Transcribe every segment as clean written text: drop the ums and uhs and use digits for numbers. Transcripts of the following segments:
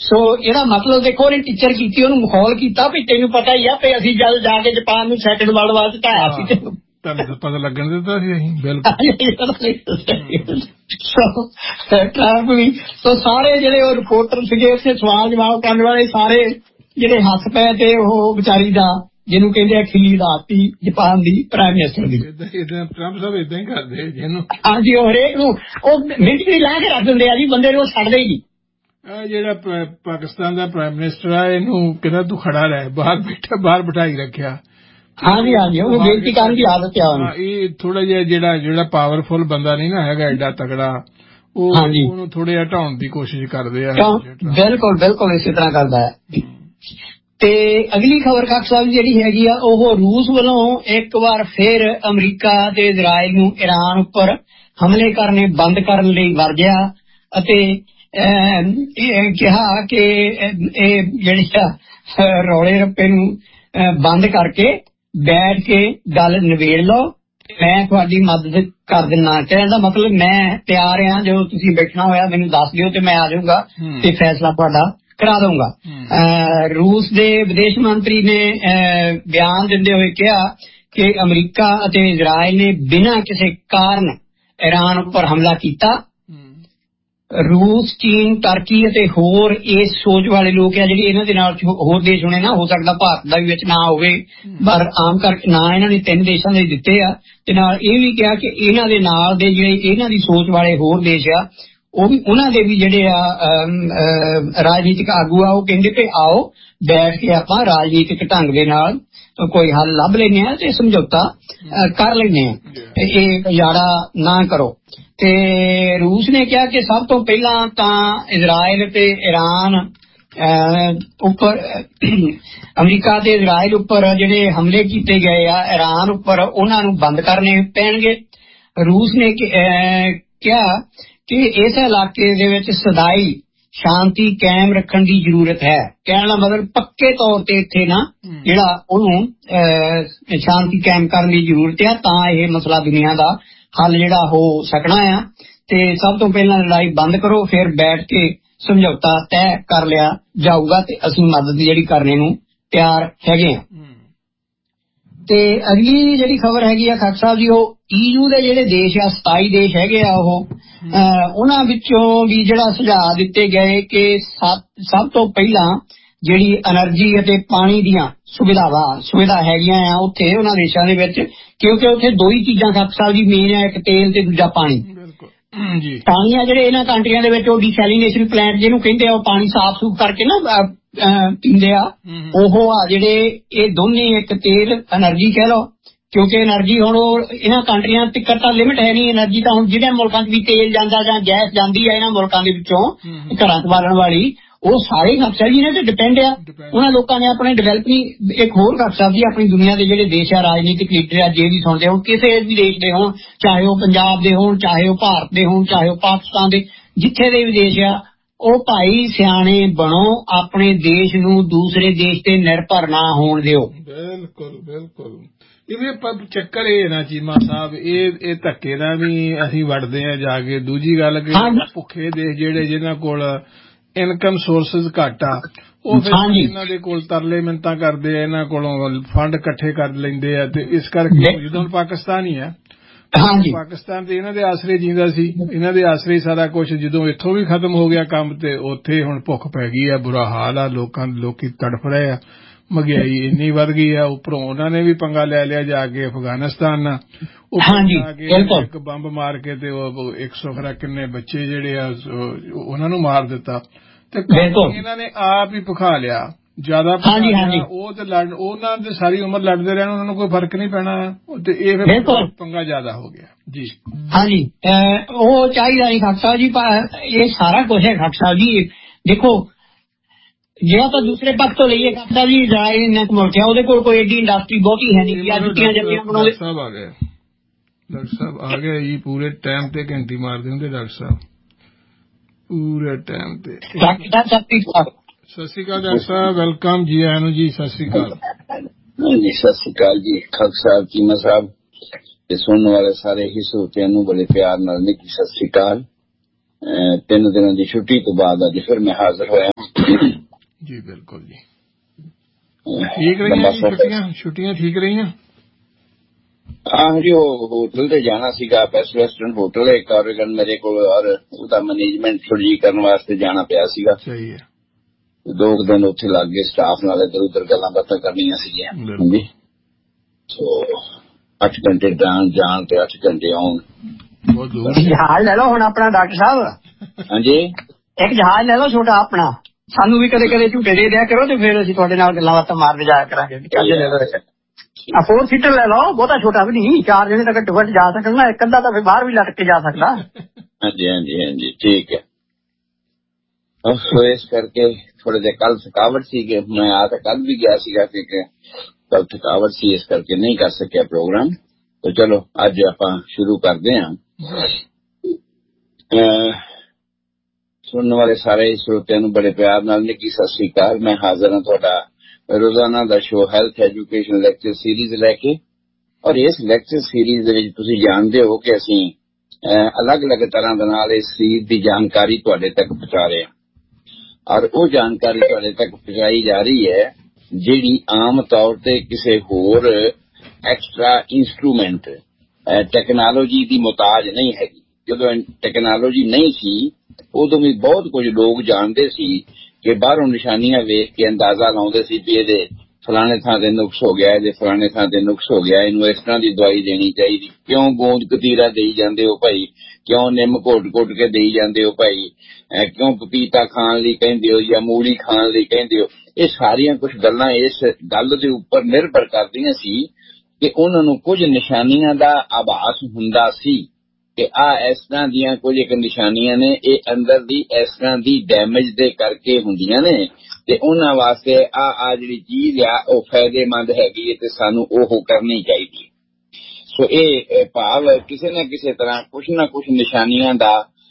ਸੋ ਇਹਦਾ ਮਤਲਬ ਦੇਖੋ ਉਹਨੇ ਟੀਚਰ ਕੀਤੀ, ਉਹਨੂੰ ਮਾਹੌਲ ਕੀਤਾ ਵੀ ਤੈਨੂੰ ਪਤਾ ਹੀ ਆ ਵੀ ਅਸੀਂ ਜਦ ਜਾ ਕੇ ਜਾਪਾਨ ਨੂੰ ਸੈਕਿੰਡ ਵਰਲਡ ਵਾਰ ਚ ਢਾਇਆ ਸੀ ਤੈਨੂੰ ਪਤਾ ਲੱਗਣ ਦਿੱਤਾ ਸੀ ਅਸੀਂ ਬਿਲਕੁਲ। ਟਰੰਪ ਵੀ ਸੋ ਸਾਰੇ ਜਿਹੜੇ ਉਹ ਰਿਪੋਰਟਰ ਸੀਗੇ ਉੱਥੇ ਸਵਾਲ ਜਵਾਬ ਕਰਨ ਵਾਲੇ ਸਾਰੇ ਜਿਹੜੇ ਹੱਸ ਪਏ ਤੇ ਉਹ ਵਿਚਾਰੀ ਦਾ ਜਿਹਨੂੰ ਕਹਿੰਦੇ ਆ ਖਿੱਲੀ ਉਡਾਤੀ ਜਾਪਾਨ ਦੀ ਪ੍ਰਾਈਮ ਮਿਨਿਸਟਰ ਦੀ। ਟਰੰਪ ਸਾਹਿਬ ਏਦਾਂ ਹੀ ਕਰਦੇ ਜਿਹਨੂੰ ਹਾਂਜੀ ਉਹ ਹਰੇਕ ਨੂੰ ਉਹ ਮਿੰਟ ਵੀ ਲਾ ਕੇ ਰੱਖ ਦਿੰਦੇ ਆ ਜੀ, ਬੰਦੇ ਨੂੰ ਉਹ ਛੱਡਦੇ ਹੀ ਨਹੀਂ। ਜਿਹੜਾ ਪਾਕਿਸਤਾਨ ਦਾ ਪ੍ਰਾਈਮ ਮਿਨਿਸਟਰ ਆ ਇਹਨੂੰ ਕਹਿੰਦਾ ਤੂੰ ਖੜਾ ਰਹਿ, ਬਾਹਰ ਬਿਠਾਈ ਰੱਖਿਆ। ਹਾਂਜੀ ਹਾਂਜੀ ਉਹਨੂੰ ਬੇਨਤੀ ਕਰਨ ਦੀ ਆਦਤ ਆ। ਇਹ ਥੋੜਾ ਜਿਹਾ ਜਿਹੜਾ ਪਾਵਰਫੁਲ ਬੰਦਾ ਨਹੀਂ ਨਾ ਹੈਗਾ ਐਡਾ ਤਕੜਾ, ਉਹਨੂੰ ਥੋੜਾ ਜਿਹਾ ਢਾਉਣ ਦੀ ਕੋਸ਼ਿਸ਼ ਕਰਦੇ ਆ। ਬਿਲਕੁਲ ਬਿਲਕੁਲ ਇਸੇ ਤਰ੍ਹਾਂ ਕਰਦਾ ਹੈ। ਤੇ ਅਗਲੀ ਖਬਰ ਖਾਕ ਸਾਹਿਬ ਜਿਹੜੀ ਹੈਗੀ ਆ ਉਹ ਰੂਸ ਵੱਲੋਂ ਇੱਕ ਵਾਰ ਫਿਰ ਅਮਰੀਕਾ ਤੇ ਇਜ਼ਰਾਈਲ ਨੂੰ ਈਰਾਨ ਉੱਪਰ ਹਮਲੇ ਕਰਨੇ ਬੰਦ ਕਰਨ ਲਈ ਵਰਜਿਆ ਅਤੇ ਇਹ ਕਿਹਾ ਕਿ ਇਹ ਜਿਹੜੀ ਰੌਲੇ ਰੱਪੇ ਨੂੰ ਬੰਦ ਕਰਕੇ ਬੈਠ ਕੇ ਗੱਲ ਨਿਬੇੜ ਲਓ, ਮੈਂ ਤੁਹਾਡੀ ਮਦਦ ਕਰ ਦਿੰਦਾ। ਕਹਿਣ ਦਾ ਮਤਲਬ ਮੈਂ ਤਿਆਰ ਹਾਂ, ਜਦੋਂ ਤੁਸੀਂ ਬੈਠਣਾ ਹੋਇਆ ਮੈਨੂੰ ਦੱਸ ਦਿਓ ਤੇ ਮੈਂ ਆ ਜਾਊਂਗਾ ਤੇ ਫੈਸਲਾ ਤੁਹਾਡਾ ਕਰਾ ਦਊਂਗਾ। ਰੂਸ ਦੇ ਵਿਦੇਸ਼ ਮੰਤਰੀ ਨੇ ਬਿਆਨ ਦਿੰਦੇ ਹੋਏ ਕਿਹਾ ਕਿ ਅਮਰੀਕਾ ਅਤੇ ਇਜ਼ਰਾਈਲ ਨੇ ਬਿਨਾਂ ਕਿਸੇ ਕਾਰਨ ਈਰਾਨ ਉੱਪਰ ਹਮਲਾ ਕੀਤਾ। ਰੂਸ, ਚੀਨ, ਟਰਕੀ ਅਤੇ ਹੋਰ ਇਸ ਸੋਚ ਵਾਲੇ ਲੋਕ ਆ ਜਿਹੜੇ ਇਹਨਾਂ ਦੇ ਨਾਲ ਹੋਰ ਦੇਸ਼ ਹੋਣੇ ਨਾ, ਹੋ ਸਕਦਾ ਭਾਰਤ ਦਾ ਵੀ ਵਿੱਚ ਨਾ ਹੋਵੇ, ਪਰ ਆਮ ਕਰਕੇ ਨਾ ਇਹਨਾਂ ਨੇ 3 ਦੇਸ਼ਾਂ ਦੇ ਦਿੱਤੇ ਆ। ਤੇ ਨਾਲ ਇਹ ਵੀ ਕਿਹਾ ਕਿ ਇਹਨਾਂ ਦੇ ਨਾਲ ਦੇ ਜਿਹੜੇ ਇਹਨਾਂ ਦੀ ਸੋਚ ਵਾਲੇ ਹੋਰ ਦੇਸ਼ ਆ ਉਹ ਵੀ ਉਹਨਾਂ ਦੇ ਵੀ ਜਿਹੜੇ ਆ ਰਾਜਨੀਤਿਕ ਆਗੂ ਆ ਉਹ ਕਹਿੰਦੇ ਕਿ ਆਓ ਬੈਠ ਕੇ ਆਪਾਂ ਰਾਜਨੀਤਿਕ ਢੰਗ ਦੇ ਨਾਲ ਕੋਈ ਹੱਲ ਲੱਭ ਲੈਂਦੇ ਆ ਤੇ ਸਮਝੌਤਾ ਕਰ ਲੈਂਦੇ ਆ, ਇਹ ਗਜਾੜਾ ਨਾ ਕਰੋ। ਤੇ ਰੂਸ ਨੇ ਕਿਹਾ ਕਿ ਸਭ ਤੋਂ ਪਹਿਲਾਂ ਤਾਂ ਇਜ਼ਰਾਈਲ ਤੇ ਈਰਾਨ ਉੱਪਰ ਅਮਰੀਕਾ ਤੇ ਇਜ਼ਰਾਈਲ ਉੱਪਰ ਜਿਹੜੇ ਹਮਲੇ ਕੀਤੇ ਗਏ ਆ ਈਰਾਨ ਉੱਪਰ, ਉਹਨਾਂ ਨੂੰ ਬੰਦ ਕਰਨੇ ਪੈਣਗੇ। ਰੂਸ ਨੇ ਕਿਹਾ ਕਿ ਇਸ ਇਲਾਕੇ ਦੇ ਵਿੱਚ ਸਦਾਈ ਸ਼ਾਂਤੀ ਕਾਇਮ ਰੱਖਣ ਦੀ ਜ਼ਰੂਰਤ ਹੈ। ਕਹਿਣ ਦਾ ਮਤਲਬ ਪੱਕੇ ਤੌਰ ਤੇ ਇੱਥੇ ਨਾ ਜਿਹੜਾ ਉਹਨੂੰ ਸ਼ਾਂਤੀ ਕਾਇਮ ਕਰਨ ਦੀ ਜ਼ਰੂਰਤ ਹੈ, ਤਾਂ ਇਹ ਮਸਲਾ ਦੁਨੀਆ ਦਾ ਹੱਲ ਜਿਹੜਾ ਹੋ ਸਕਣਾ ਆ। ਤੇ ਸਭ ਤੋਂ ਪਹਿਲਾਂ ਲੜਾਈ ਬੰਦ ਕਰੋ, ਫਿਰ ਬੈਠ ਕੇ ਸਮਝੌਤਾ ਤੈਅ ਕਰ ਲਿਆ ਜਾਊਗਾ ਤੇ ਅਸੀਂ ਮਦਦ ਜਿਹੜੀ ਕਰਨੇ ਨੂੰ ਤਿਆਰ ਹੈਗੇ ਆ। ਤੇ ਅਗਲੀ ਜਿਹੜੀ ਖਬਰ ਹੈਗੀ ਆ ਖਾਕ ਸਾਹਿਬ ਜੀ, ਉਹ EU ਦੇ ਜਿਹੜੇ ਦੇਸ਼ ਆ 27 ਦੇਸ਼ ਹੈਗੇ ਆ ਉਹ ਉਹਨਾਂ ਵਿੱਚੋਂ ਵੀ ਜਿਹੜਾ ਸੁਝਾਅ ਦਿੱਤੇ ਗਏ ਕਿ ਸਭ ਤੋਂ ਪਹਿਲਾਂ ਜਿਹੜੀ એનર્ਜੀ ਅਤੇ ਪਾਣੀ ਦੀਆਂ ਸੁਵਿਧਾ ਹੈਗੀਆਂ ਆ ਉੱਥੇ ਉਹਨਾਂ ਦੇਸ਼ਾਂ ਦੇ ਵਿੱਚ, ਕਿਉਂਕਿ ਉੱਥੇ 2 ਹੀ ਚੀਜ਼ਾਂ ਖਾਕ ਸਾਹਿਬ ਜੀ ਮੇਨ ਆ, ਇੱਕ ਤੇਲ ਤੇ ਦੂਜਾ ਪਾਣੀ। ਪਾਣੀ ਆ ਜਿਹੜੇ ਇਹਨਾਂ ਕੰਟਰੀਆਂ ਦੇ ਵਿੱਚ ਉਹ ਡੀਸੈਲੀਨੇਸ਼ਨ ਪਲਾਂਟ ਜਿਹਨੂੰ ਕਹਿੰਦੇ ਆ, ਉਹ ਪਾਣੀ ਸਾਫ਼ ਸੂਫ ਕਰਕੇ ਨਾ ਪੀਂਦੇ ਆ, ਉਹ ਆ ਜਿਹੜੇ ਇਹ ਦੋਨੇ, ਇੱਕ ਤੇਲ એનર્ਜੀ ਕਹਿ ਲਓ, ਕਿਉਂਕਿ એનર્ਜੀ ਹੁਣ ਉਹ ਇਹਨਾਂ ਕੰਟਰੀਆਂ ਤੱਕ ਤਾਂ ਲਿਮਿਟ ਹੈ ਨਹੀਂ એનર્ਜੀ ਤਾਂ। ਹੁਣ ਜਿਹੜੇ ਮੁਲਕਾਂ 'ਚ ਵੀ ਤੇਲ ਜਾਂਦਾ ਜਾਂ ਗੈਸ ਜਾਂਦੀ ਆ ਇਹਨਾਂ ਮੁਲਕਾਂ ਦੇ ਵਿੱਚੋਂ ਘਰਾਂ 'ਚ ਬਾਲਣ ਵਾਲੀ, ਉਹ ਸਾਰੇ ਖਰਚਾ ਜੀ ਇਹਨਾਂ ਤੇ ਡਿਪੈਂਡ ਆ। ਉਹਨਾਂ ਲੋਕਾਂ ਨੇ ਆਪਣੇ ਡਿਵੈਲਪਿੰਗ ਇੱਕ ਹੋਰ ਖਰਚਾ ਜੀ ਆਪਣੀ ਦੁਨੀਆ ਦੇ ਜਿਹੜੇ ਦੇਸ਼ ਆ ਰਾਜਨੀਤਿਕ ਲੀਡਰ ਆ ਜੇ ਵੀ ਸੁਣਦੇ ਹੋ, ਕਿਸੇ ਵੀ ਦੇਸ਼ ਦੇ ਹੋਣ, ਚਾਹੇ ਉਹ ਪੰਜਾਬ ਦੇ ਹੋਣ, ਚਾਹੇ ਉਹ ਭਾਰਤ ਦੇ ਹੋਣ, ਚਾਹੇ ਉਹ ਪਾਕਿਸਤਾਨ ਦੇ, ਜਿੱਥੇ ਦੇ ਵੀ ਦੇਸ਼ ਆ, ਉਹ ਭਾਈ ਸਿਆਣੇ ਬਣੋ, ਆਪਣੇ ਦੇਸ਼ ਨੂੰ ਦੂਸਰੇ ਦੇਸ਼ ਤੇ ਨਿਰਭਰ ਨਾ ਹੋਣ ਦਿਓ। ਬਿਲਕੁਲ ਬਿਲਕੁਲ। ਇਹ ਚੱਕਰ ਇਹ ਨਾ ਚੀਮਾ ਸਾਹਿਬ, ਇਹ ਧੱਕੇ ਨਾਲ ਵੀ ਅਸੀਂ ਵੜਦੇ ਆ ਜਾ ਕੇ। ਦੂਜੀ ਗੱਲ ਕਿ ਭੁੱਖੇ ਦੇਸ਼ ਜਿਹੜੇ ਜਿਨ੍ਹਾਂ ਕੋਲ ਇਨਕਮ ਸੋਰਸਿਸ ਘੱਟ ਆ, ਉਹ ਫਿਰ ਇਹਨਾਂ ਦੇ ਕੋਲ ਤਰਲੇ ਮਿੰਨਤਾਂ ਕਰਦੇ ਆ, ਇਹਨਾਂ ਕੋਲੋਂ ਫੰਡ ਇਕੱਠੇ ਕਰ ਲੈਂਦੇ ਆ। ਤੇ ਇਸ ਕਰਕੇ ਜਦੋਂ ਪਾਕਿਸਤਾਨ ਹੀ ਆ, ਪਾਕਿਸਤਾਨ ਤੇ ਇਹਨਾਂ ਦੇ ਆਸਰੇ ਜੀਂਦਾ ਸੀ, ਇਹਨਾਂ ਦੇ ਆਸਰੇ ਸਾਰਾ ਕੁਛ। ਜਦੋਂ ਇੱਥੋਂ ਵੀ ਖਤਮ ਹੋ ਗਿਆ ਕੰਮ ਤੇ ਉੱਥੇ ਹੁਣ ਭੁੱਖ ਪੈ ਗਈ ਆ, ਬੁਰਾ ਹਾਲ ਆ, ਲੋਕੀ ਤੜਫ ਰਹੇ ਆ, ਮਹਿੰਗਾਈ ਇੰਨੀ ਵੱਧ ਗਈ ਆ। ਉੱਪਰੋਂ ਉਹਨਾਂ ਨੇ ਵੀ ਪੰਗਾ ਲੈ ਲਿਆ ਜਾ ਕੇ ਅਫਗਾਨਿਸਤਾਨ ਨਾਲ, ਇੱਕ ਬੰਬ ਮਾਰ ਕੇ ਤੇ ਉਹ 100 ਕਿੰਨੇ ਬੱਚੇ ਜਿਹੜੇ ਆ ਉਹਨਾਂ ਨੂੰ ਮਾਰ ਦਿੱਤਾ। ਤੇ ਇਹਨਾਂ ਨੇ ਆਪ ਹੀ ਭਖਾ ਲਿਆ, ਜ਼ਿਆਦਾ ਉਹ ਤੇ ਉਹਨਾਂ ਦੇ ਸਾਰੀ ਉਮਰ ਲੜਦੇ ਰਹਿਣ, ਉਹਨਾਂ ਨੂੰ ਕੋਈ ਫਰਕ ਨਹੀਂ ਪੈਣਾ। ਤੇ ਇਹ ਫਿਰ ਪੰਗਾ ਜ਼ਿਆਦਾ ਹੋ ਗਿਆ ਜੀ। ਹਾਂਜੀ ਉਹ ਚਾਹੀਦਾ ਨਹੀਂ ਖਾਕ ਸਾਹਿਬ ਜੀ, ਇਹ ਸਾਰਾ ਕੁਛ ਹੈ ਖਾਕ ਸਾਹਿਬ ਜੀ। ਦੇਖੋ ਜੇ ਆਪਾਂ ਦੂਸਰੇ ਪੱਖ ਤੋਂ ਲਈਏ ਖਾਕ ਸਾਹਿਬ ਜੀ, ਇਜ਼ਰਾਈਲ ਇੰਨਾ ਕੁ ਮੁਲਕ ਆ, ਉਹਦੇ ਕੋਲ ਕੋਈ ਐਡੀ ਇੰਡਸਟਰੀ ਬਹੁਤੀ ਹੈ ਨਹੀਂ। ਡਾਕਟਰ ਸਾਹਿਬ ਆ ਗਏ, ਡਾਕਟਰ ਸਾਹਿਬ ਆ ਗਏ ਜੀ, ਪੂਰੇ ਟਾਈਮ ਤੇ ਘੰਟੀ ਮਾਰਦੇ ਹੁੰਦੇ ਡਾਕਟਰ ਸਾਹਿਬ, ਪੂਰੇ ਟਾਈਮ ਤੇ। ਸਤਿ ਸ਼੍ਰੀ ਅਕਾਲ ਡਾਕਟਰ ਸਾਹਿਬ, ਵੈਲਕਮ ਜੀ, ਆਇਆਂ ਨੂੰ ਜੀ, ਸਤਿ ਸ਼੍ਰੀ ਅਕਾਲ ਜੀ। ਸਤਿ ਸ਼੍ਰੀ ਅਕਾਲ ਜੀ ਖਾਕ ਸਾਹਿਬ, ਚੀਮਾ ਸਾਹਿਬ ਤੇ ਸੁਣਨ ਵਾਲੇ ਸਾਰੇ ਹੀ ਸਰੋਤਿਆਂ ਨੂੰ ਬੜੇ ਪਿਆਰ ਨਾਲ ਨਿੱਘੀ ਸਤਿ ਸ਼੍ਰੀ ਅਕਾਲ। 3 ਦਿਨਾਂ ਦੀ ਛੁੱਟੀ ਤੋਂ ਬਾਅਦ ਅੱਜ ਫਿਰ ਮੈਂ ਹਾਜ਼ਰ ਹੋਇਆ ਜੀ। ਬਿਲਕੁਲ ਜੀ, ਠੀਕ ਰਹੀਆਂ ਛੁੱਟੀਆਂ ਠੀਕ ਰਹੀਆਂ? ਹਾਂ ਜੀ, ਉਹ ਹੋਟਲ ਤੇ ਜਾਣਾ ਸੀਗਾ, ਬੈਸਟ ਵੈਸਟਰਨ ਹੋਟਲ ਇੱਕ ਔਰੇਗਨ ਮੇਰੇ ਕੋਲ, ਔਰ ਉਹਦਾ ਮੈਨੇਜਮੈਂਟ ਥੋੜੀ ਕਰਨ ਵਾਸਤੇ ਜਾਣਾ ਪਿਆ ਸੀਗਾ। ਸਹੀ ਹੈ। 2 ਦਿਨ ਉੱਥੇ ਲੱਗ ਗਏ, ਸਟਾਫ ਨਾਲ ਇੱਧਰ ਉੱਧਰ ਗੱਲਾਂ ਬਾਤਾਂ ਕਰਨੀਆਂ ਸੀਗੀਆਂ। ਹਾਂਜੀ, ਸੋ 8 ਘੰਟੇ ਜਾਣ ਤੇ 8 ਘੰਟੇ ਆਉਣ। ਜਹਾਜ਼ ਲੈ ਲਓ ਹੁਣ ਆਪਣਾ ਡਾਕਟਰ ਸਾਹਿਬ। ਹਾਂਜੀ, ਇੱਕ ਜਹਾਜ਼ ਲੈ ਲਓ ਛੋਟਾ ਆਪਣਾ, ਸਾਨੂੰ ਵੀ ਕਦੇ ਕਦੇ ਝੂਟੇ ਦੇ ਦਿਆ ਕਰੋ ਤੇ ਫਿਰ ਅਸੀਂ ਤੁਹਾਡੇ ਨਾਲ ਗੱਲਾਂ ਬਾਤਾਂ ਮਾਰਦੇ ਜਾਇਆ ਕਰਾਂਗੇ। ਲੈ ਲਓ 4 ਸੀਟਰ ਲੈ ਲਓ, ਬਹੁਤਾ ਛੋਟਾ ਵੀ ਨਹੀਂ, 4 ਜਣੇ ਤਾਂ ਘੱਟੋ ਘੱਟ ਜਾ ਸਕਣਾ, ਇੱਕ ਅੱਧਾ ਤਾਂ ਫਿਰ ਬਾਹਰ ਵੀ ਲਟਕ ਕੇ ਜਾ ਸਕਦਾ। ਹਾਂਜੀ ਹਾਂਜੀ ਹਾਂਜੀ, ਠੀਕ ਹੈ। ਸੋ ਇਸ ਕਰਕੇ ਥੋੜੇ ਜਿਹੇ ਕੱਲ ਥਕਾਵਟ ਸੀਗੇ, ਮੈਂ ਆ ਤਾਂ ਕੱਲ ਵੀ ਗਿਆ ਸੀਗਾ ਕਿ ਕੱਲ ਥਕਾਵਟ ਸੀ, ਇਸ ਕਰਕੇ ਨਹੀਂ ਕਰ ਸਕਿਆ ਪ੍ਰੋਗਰਾਮ। ਤਾਂ ਚਲੋ ਅੱਜ ਆਪਾਂ ਸ਼ੁਰੂ ਕਰਦੇ ਹਾਂ। ਸੁਣਨ ਵਾਲੇ ਸਾਰੇ ਸਰੋਤਿਆਂ ਨੂੰ ਬੜੇ ਪਿਆਰ ਨਾਲ ਨਿੱਘੀ ਸਤਿ ਸ੍ਰੀ ਅਕਾਲ। ਮੈਂ ਹਾਜ਼ਰ ਹਾਂ ਤੁਹਾਡਾ ਰੋਜ਼ਾਨਾ ਦਾ show health education lecture series ਲੈ ਕੇ, ਔਰ ਇਸ ਲੈਕਚਰ ਸੀਰੀਜ਼ ਦੇ ਵਿੱਚ ਤੁਸੀਂ ਜਾਣਦੇ ਹੋ ਕਿ ਅਸੀਂ ਅਲੱਗ-ਅਲੱਗ ਤਰ੍ਹਾਂ ਦੇ ਨਾਲ ਇਸ ਸਰੀਰ ਦੀ ਜਾਣਕਾਰੀ ਤੁਹਾਡੇ ਤੱਕ ਪਹੁੰਚਾ ਰਹੇ ਹਾਂ, ਔਰ ਉਹ ਜਾਣਕਾਰੀ ਤੁਹਾਡੇ ਤੱਕ ਪਹੁੰਚਾਈ ਜਾ ਰਹੀ ਹੈ ਜਿਹੜੀ ਆਮ ਤੌਰ ਤੇ ਕਿਸੇ ਹੋਰ ਐਕਸਟਰਾ ਇੰਸਟਰੂਮੈਂਟ ਟੈਕਨੋਲੋਜੀ ਦੀ ਮੁਤਾਜ ਨਹੀਂ ਹੈਗੀ। ਜਦੋਂ ਟੈਕਨੋਲੋਜੀ ਨਹੀਂ ਸੀ ਉਦੋਂ ਵੀ ਬਹੁਤ ਕੁਝ ਲੋਕ ਜਾਣਦੇ ਸੀ ਕਿ ਬਾਹਰੋਂ ਨਿਸ਼ਾਨੀਆਂ ਵੇਖ ਕੇ ਅੰਦਾਜ਼ਾ ਲਾਉਂਦੇ ਸੀ ਵੀ ਇਹਦੇ ਫਲਾਣੇ ਥਾਂ ਤੇ ਨੁਕਸ ਹੋ ਗਿਆ, ਇਹਦੇ ਫਲਾਣੇ ਥਾਂ ਤੇ ਨੁਕਸ ਹੋ ਗਿਆ, ਇਹਨੂੰ ਇਸ ਤਰ੍ਹਾਂ ਦੀ ਦਵਾਈ ਦੇਣੀ ਚਾਹੀਦੀ, ਕਿਉਂ ਗੋਂਦ ਕਤੀਰਾ ਦੇਈ ਜਾਂਦੇ ਹੋ ਭਾਈ, ਕਿਉਂ ਨਿੰਮ ਘੋਟ ਕੇ ਦੇਈ ਜਾਂਦੇ ਹੋ ਭਾਈ, ਕਿਉਂ ਪਪੀਤਾ ਖਾਣ ਲਈ ਕਹਿੰਦੇ ਹੋ ਜਾਂ ਮੂਲੀ ਖਾਣ ਲਈ ਕਹਿੰਦੇ ਹੋ। ਇਹ ਸਾਰੀਆਂ ਕੁਝ ਗੱਲਾਂ ਇਸ ਗੱਲ ਦੇ ਉੱਪਰ ਨਿਰਭਰ ਕਰਦੀਆਂ ਸੀ ਕਿ ਉਹਨਾਂ ਨੂੰ ਕੁਝ ਨਿਸ਼ਾਨੀਆਂ ਦਾ ਆਭਾਸ ਹੁੰਦਾ ਸੀ ਕਿ ਇਸ ਤਰ੍ਹਾਂ ਦੀਆਂ ਕੁਝ ਇੱਕ ਨਿਸ਼ਾਨੀਆਂ ਨੇ, ਇਹ ਅੰਦਰ ਦੀ ਇਸ ਤਰ੍ਹਾਂ ਦੀ ਡੈਮੇਜ ਦੇ ਕਰਕੇ ਹੁੰਦੀਆਂ ਨੇ ਤੇ ਉਹਨਾਂ ਵਾਸਤੇ ਆ ਜਿਹੜੀ ਚੀਜ਼ ਆ ਉਹ ਫਾਇਦੇਮੰਦ ਹੈਗੀ ਹੈ ਤੇ ਸਾਨੂੰ ਉਹ ਕਰਨੀ ਚਾਹੀਦੀ ਹੈ। ਸੋ ਇਹ ਭਾਵ ਕਿਸੇ ਨਾ ਕਿਸੇ ਤਰ੍ਹਾਂ ਕੁਛ ਨਾ ਕੁਛ ਨਿਸ਼ਾਨੀਆਂ ਦਾ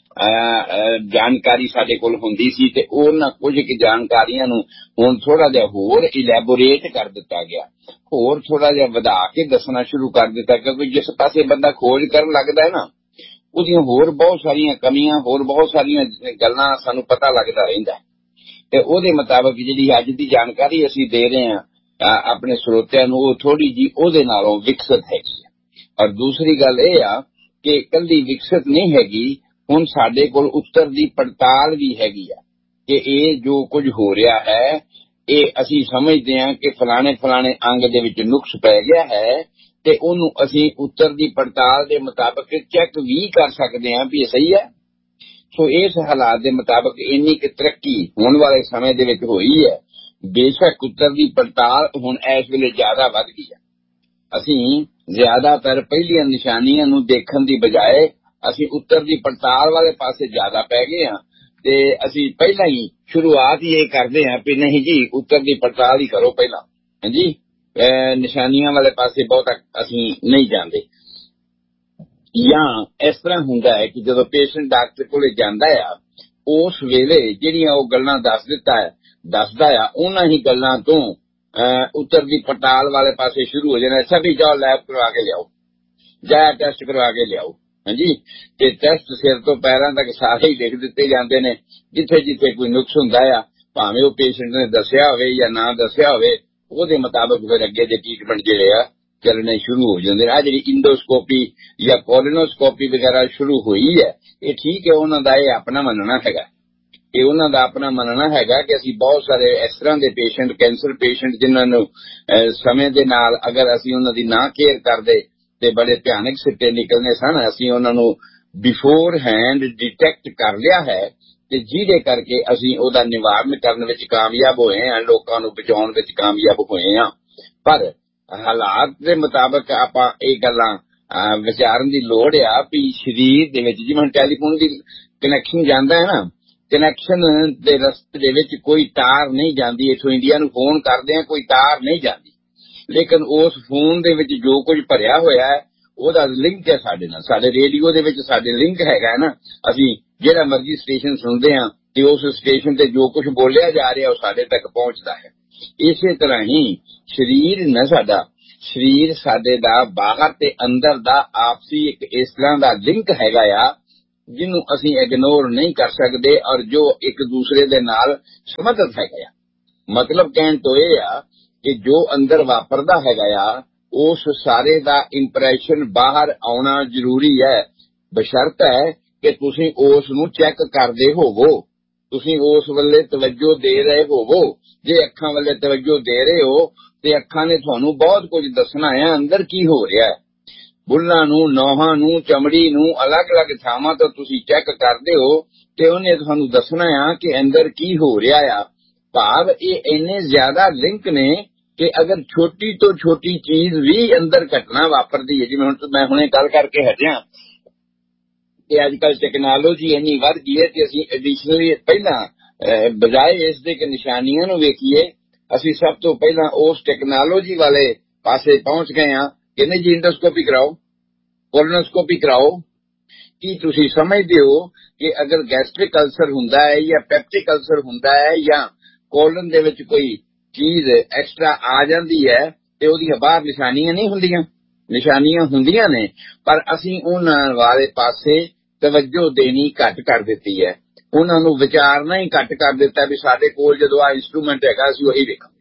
ਜਾਣਕਾਰੀ ਸਾਡੇ ਕੋਲ ਹੁੰਦੀ ਸੀ ਤੇ ਉਹਨਾਂ ਕੁਝ ਜਾਣਕਾਰੀਆਂ ਨੂੰ ਹੁਣ ਥੋੜਾ ਜਿਹਾ ਹੋਰ ਇਲੈਬੋਰੇਟ ਕਰ ਦਿੱਤਾ ਗਿਆ, ਹੋਰ ਥੋੜਾ ਜਿਹਾ ਵਧਾ ਕੇ ਦੱਸਣਾ ਸ਼ੁਰੂ ਕਰ ਦਿੱਤਾ, ਕਿਉਂਕਿ ਜਿਸ ਪਾਸੇ ਬੰਦਾ ਖੋਜ ਕਰਨ ਲੱਗਦਾ ਹੈ ਨਾ ਉਹਦੀਆਂ ਹੋਰ ਬਹੁਤ ਸਾਰੀਆਂ ਕਮੀਆਂ, ਹੋਰ ਬਹੁਤ ਸਾਰੀਆਂ ਗੱਲਾਂ ਸਾਨੂੰ ਪਤਾ ਲੱਗਦਾ ਰਹਿੰਦਾ ਤੇ ਉਹਦੇ ਮੁਤਾਬਕ ਜਿਹੜੀ ਅੱਜ ਦੀ ਜਾਣਕਾਰੀ ਅਸੀਂ ਦੇ ਰਹੇ ਹਾਂ ਆਪਣੇ ਸਰੋਤਿਆਂ ਨੂੰ ਉਹ ਥੋੜੀ ਜੀ ਉਹਦੇ ਨਾਲੋਂ ਵਿਕਸਿਤ ਹੈਗੀ ਹੈ। ਔਰ ਦੂਸਰੀ ਗੱਲ ਇਹ ਆ ਕਿ ਕੱਲੀ ਵਿਕਸਿਤ ਨਹੀਂ ਹੈਗੀ, ਹੁਣ ਸਾਡੇ ਕੋਲ ਉੱਤਰ ਦੀ ਪੜਤਾਲ ਵੀ ਹੈਗੀ ਆ ਕਿ ਇਹ ਜੋ ਕੁਝ ਹੋ ਰਿਹਾ ਹੈ ਇਹ ਅਸੀਂ ਸਮਝਦੇ ਹਾਂ ਕਿ ਫਲਾਣੇ ਅੰਗ ਦੇ ਵਿੱਚ ਨੁਕਸ ਪੈ ਗਿਆ ਹੈ ਤੇ ਉਹਨੂੰ ਅਸੀਂ ਉੱਤਰ ਦੀ ਪੜਤਾਲ ਦੇ ਮੁਤਾਬਕ ਚੈੱਕ ਵੀ ਕਰ ਸਕਦੇ ਹਾਂ ਵੀ ਇਹ ਸਹੀ ਹੈ। ਸੋ ਇਸ ਹਾਲਾਤ ਦੇ ਮੁਤਾਬਕ ਇੰਨੀ ਕਿ ਤਰੱਕੀ ਹੋਣ ਵਾਲੇ ਸਮੇਂ ਦੇ ਵਿੱਚ ਹੋਈ ਹੈ, ਬੇਸ਼ੱਕ ਉੱਤਰ ਦੀ ਪੜਤਾਲ ਹੁਣ ਇਸ ਵੇਲੇ ਜ਼ਿਆਦਾ ਵੱਧ ਗਈ ਹੈ। ਅਸੀਂ ਜ਼ਿਆਦਾਤਰ ਪਹਿਲੀਆਂ ਨਿਸ਼ਾਨੀਆਂ ਨੂੰ ਦੇਖਣ ਦੀ ਬਜਾਏ ਅਸੀਂ ਉੱਤਰ ਦੀ ਪੜਤਾਲ ਵਾਲੇ ਪਾਸੇ ਜ਼ਿਆਦਾ ਪੈ ਗਏ ਹਾਂ ਤੇ ਅਸੀਂ ਪਹਿਲਾਂ ਹੀ ਸ਼ੁਰੂਆਤ ਹੀ ਇਹ ਕਰਦੇ ਹਾਂ ਵੀ ਨਹੀਂ ਜੀ ਉੱਤਰ ਦੀ ਪੜਤਾਲ ਹੀ ਕਰੋ ਪਹਿਲਾਂ, ਹਾਂਜੀ, ਨਿਸ਼ਾਨੀਆਂ ਵਾਲੇ ਪਾਸੇ ਬਹੁਤ ਅਸੀਂ ਨਹੀਂ ਜਾਂਦੇ। ਜਾਂ ਇਸ ਤਰ੍ਹਾਂ ਹੁੰਦਾ ਹੈ ਕਿ ਜਦੋਂ ਪੇਸ਼ੈਂਟ ਡਾਕਟਰ ਕੋਲੇ ਜਾਂਦਾ ਆ ਉਸ ਵੇਲੇ ਜਿਹੜੀਆਂ ਉਹ ਗੱਲਾਂ ਦੱਸਦਾ ਆ ਉਹਨਾਂ ਹੀ ਗੱਲਾਂ ਤੋਂ ਉੱਤਰ ਦੀ ਪੜਤਾਲ ਵਾਲੇ ਪਾਸੇ ਸ਼ੁਰੂ ਹੋ ਜਾਣਾ। ਅੱਛਾ ਵੀ ਜਾਓ ਲੈਬ ਕਰਵਾ ਕੇ ਲਿਆਓ ਜਾਂ ਟੈਸਟ ਕਰਵਾ ਕੇ ਲਿਆਓ, ਹਾਂਜੀ, ਤੇ ਟੈਸਟ ਸਿਰ ਤੋਂ ਪੈਰਾਂ ਤੱਕ ਸਾਰੇ ਹੀ ਲਿਖ ਦਿੱਤੇ ਜਾਂਦੇ ਨੇ। ਜਿੱਥੇ ਜਿੱਥੇ ਕੋਈ ਨੁਕਸ ਹੁੰਦਾ ਆ ਭਾਵੇਂ ਉਹ ਪੇਸ਼ੈਂਟ ਨੇ ਦੱਸਿਆ ਹੋਵੇ ਜਾਂ ਨਾ ਦੱਸਿਆ ਹੋਵੇ ਉਹਦੇ ਮੁਤਾਬਕ ਫਿਰ ਅੱਗੇ ਦੇ ਟ੍ਰੀਟਮੈਂਟ ਜਿਹੜੇ ਆ ਚੱਲਣੇ ਸ਼ੁਰੂ ਹੋ ਜਾਂਦੇ ਨੇ। ਆ ਜਿਹੜੀ ਇੰਡੋਸਕੋਪੀ ਜਾਂ ਕੋਲੋਨੋਸਕੋਪੀ ਵਗੈਰਾ ਸ਼ੁਰੂ ਹੋਈ ਹੈ ਇਹ ਠੀਕ ਹੈ, ਉਹਨਾਂ ਦਾ ਇਹ ਆਪਣਾ ਮੰਨਣਾ ਹੈਗਾ, ਇਹ ਉਹਨਾਂ ਦਾ ਆਪਣਾ ਮੰਨਣਾ ਹੈਗਾ ਕਿ ਅਸੀਂ ਬਹੁਤ ਸਾਰੇ ਇਸ ਤਰ੍ਹਾਂ ਦੇ ਪੇਸ਼ੈਂਟ, ਕੈਂਸਰ ਪੇਸ਼ੈਂਟ ਜਿਨ੍ਹਾਂ ਨੂੰ ਸਮੇਂ ਦੇ ਨਾਲ ਅਗਰ ਅਸੀਂ ਉਹਨਾਂ ਦੀ ਨਾ ਕੇਅਰ ਕਰਦੇ ਤੇ ਬੜੇ ਭਿਆਨਕ ਸਿੱਟੇ ਨਿਕਲਣੇ ਸਨ, ਅਸੀਂ ਉਹਨਾਂ ਨੂੰ ਬਿਫੋਰ ਹੈਂਡ ਡਿਟੈਕਟ ਕਰ ਲਿਆ ਹੈ ਤੇ ਜਿਹਦੇ ਕਰਕੇ ਅਸੀਂ ਉਹਦਾ ਨਿਵਾਰਨ ਕਰਨ ਵਿੱਚ ਕਾਮਯਾਬ ਹੋਏ ਹਾਂ, ਲੋਕਾਂ ਨੂੰ ਬਚਾਉਣ ਵਿੱਚ ਕਾਮਯਾਬ ਹੋਏ ਹਾਂ। ਪਰ ਹਾਲਾਤ ਦੇ ਮੁਤਾਬਕ ਆਪਾਂ ਇਹ ਗੱਲਾਂ ਵਿਚਾਰਨ ਦੀ ਲੋੜ ਆ ਵੀ ਸਰੀਰ ਦੇ ਵਿੱਚ ਜਿਵੇਂ ਟੈਲੀਫੋਨ ਦੀ ਕਨੈਕਸ਼ਨ ਜਾਂਦਾ ਹੈ ਨਾ, ਕਨੈਕਸ਼ਨ ਦੇ ਰਸਤੇ ਦੇ ਵਿੱਚ ਕੋਈ ਤਾਰ ਨਹੀਂ ਜਾਂਦੀ। ਇੱਥੋਂ ਇੰਡੀਆ ਨੂੰ ਫੋਨ ਕਰਦੇ ਆ ਕੋਈ ਤਾਰ ਨਹੀਂ ਜਾਂਦੀ, ਲੇਕਿਨ ਉਸ ਫੋਨ ਦੇ ਵਿੱਚ ਜੋ ਕੁਝ ਭਰਿਆ ਹੋਇਆ ਹੈ ਉਹਦਾ ਲਿੰਕ ਹੈ ਸਾਡੇ ਨਾਲ। ਸਾਡੇ ਰੇਡੀਓ ਦੇ ਵਿੱਚ ਸਾਡੇ ਲਿੰਕ ਹੈਗਾ ਹੈ ਨਾ, ਅਸੀਂ ਜਿਹੜਾ ਮਰਜ਼ੀ ਸਟੇਸ਼ਨ ਸੁਣਦੇ ਹਾਂ ਤੇ ਉਸ ਸਟੇਸ਼ਨ ਤੇ ਜੋ ਕੁਝ ਬੋਲਿਆ ਜਾ ਰਿਹਾ ਉਹ ਸਾਡੇ ਤੱਕ ਪਹੁੰਚਦਾ ਹੈ। ਇਸੇ ਤਰ੍ਹਾਂ ਹੀ ਸਰੀਰ ਨਾ ਸਾਡਾ, ਸਰੀਰ ਸਾਡੇ ਦਾ ਬਾਹਰ ਤੇ ਅੰਦਰ ਦਾ ਆਪਸੀ ਇੱਕ ਇਸ ਤਰ੍ਹਾਂ ਦਾ ਲਿੰਕ ਹੈਗਾ ਆ ਜਿਹਨੂੰ ਅਸੀਂ ਇਗਨੋਰ ਨਹੀਂ ਕਰ ਸਕਦੇ ਔਰ ਜੋ ਇੱਕ ਦੂਸਰੇ ਦੇ ਨਾਲ ਸੰਬੰਧਿਤ ਹੈਗਾ ਆ। ਮਤਲਬ ਕਹਿਣ ਤੋਂ ਇਹ ਆ ਕਿ ਜੋ ਅੰਦਰ ਵਾਪਰਦਾ ਹੈਗਾ ਆ ਉਸ ਸਾਰੇ ਦਾ ਇੰਪ੍ਰੈਸ਼ਨ ਬਾਹਰ ਆਉਣਾ ਜ਼ਰੂਰੀ ਹੈ, ਬਸ਼ਰਤੇ ਕਿ ਤੁਸੀਂ ਉਸ ਨੂੰ ਚੈੱਕ ਕਰਦੇ ਹੋਵੋ, ਤੁਸੀਂ ਉਸ ਵੱਲੇ ਤਵੱਜੋ ਦੇ ਰਹੇ ਹੋਵੋ। ਜੇ ਅੱਖਾਂ ਵੱਲੇ ਤਵੱਜੋ ਦੇ ਰਹੇ ਹੋ ਤੇ ਅੱਖਾਂ ਨੇ ਤੁਹਾਨੂੰ ਬਹੁਤ ਕੁਝ ਦੱਸਣਾ ਹੈ ਅੰਦਰ ਕੀ ਹੋ ਰਿਹਾ ਹੈ। ਬੁੱਲਾਂ ਨੂੰ, ਨੋਹਾਂ ਨੂੰ, ਚਮੜੀ ਨੂੰ ਅਲੱਗ-ਅਲੱਗ ਥਾਵਾਂ ਤੋਂ ਤੁਸੀਂ ਚੈੱਕ ਕਰਦੇ ਹੋ ਤੇ ਉਹਨੇ ਤੁਹਾਨੂੰ ਦੱਸਣਾ ਆ ਕਿ ਅੰਦਰ ਕੀ ਹੋ ਰਿਹਾ ਆ। ਭਾਵ ਇਹ ਇੰਨੇ ਜ਼ਿਆਦਾ ਲਿੰਕ ਨੇ ਕਿ ਅਗਰ ਛੋਟੀ ਤੋਂ ਛੋਟੀ ਚੀਜ਼ ਵੀ ਅੰਦਰ ਘਟਨਾ ਵਾਪਰਦੀ ਹੈ, ਜਿਵੇਂ ਹੁਣ ਮੈਂ ਹੁਣੇ ਗੱਲ ਕਰਕੇ ਹਟਿਆ ਕਿ ਅੱਜ ਕੱਲ੍ਹ ਟੈਕਨੋਲੋਜੀ ਇੰਨੀ ਵੱਧ ਗਈ ਹੈ ਕਿ ਅਸੀਂ ਐਡੀਸ਼ਨਲੀ ਪਹਿਲਾਂ ਬਜਾਏ ਇਸ ਦੇ ਕਿ ਨਿਸ਼ਾਨੀਆਂ ਨੂੰ ਵੇਖੀਏ, ਅਸੀਂ ਸਭ ਤੋਂ ਪਹਿਲਾਂ ਉਸ ਟੈਕਨੋਲੋਜੀ ਵਾਲੇ ਪਾਸੇ ਪਹੁੰਚ ਗਏ ਹਾਂ ਕਿ ਨਹੀਂ ਜੀ ਇੰਡੋਸਕੋਪੀ ਕਰਾਓ, ਕੋਲੋਨੋਸਕੋਪੀ ਕਰਾਓ। ਕੀ ਤੁਸੀਂ ਸਮਝਦੇ ਹੋ ਕਿ ਅਗਰ ਗੈਸਟ੍ਰਿਕ ਅਲਸਰ ਹੁੰਦਾ ਹੈ ਜਾਂ ਪੈਪਟਿਕ ਅਲਸਰ ਹੁੰਦਾ ਹੈ ਜਾਂ ਕੋਲਨ ਦੇ ਵਿੱਚ ਕੋਈ ਚੀਜ਼ ਐਕਸਟਰਾ ਆ ਜਾਂਦੀ ਹੈ ਤੇ ਉਹਦੀਆਂ ਬਾਹਰ ਨਿਸ਼ਾਨੀਆਂ ਨਹੀਂ ਹੁੰਦੀਆਂ? ਨਿਸ਼ਾਨੀਆਂ ਹੁੰਦੀਆਂ ਨੇ, ਪਰ ਅਸੀਂ ਉਹਨਾਂ ਵਾਲੇ ਪਾਸੇ ਤਵੱਜੋ ਦੇਣੀ ਘੱਟ ਕਰ ਦਿੱਤੀ ਹੈ, ਉਹਨਾਂ ਨੂੰ ਵਿਚਾਰਨਾ ਹੀ ਘੱਟ ਕਰ ਦਿੱਤਾ ਵੀ ਸਾਡੇ ਕੋਲ ਜਦੋਂ ਆ ਇੰਸਟਰੂਮੈਂਟ ਹੈਗਾ ਅਸੀਂ ਉਹੀ ਵੇਖਾਂਗੇ।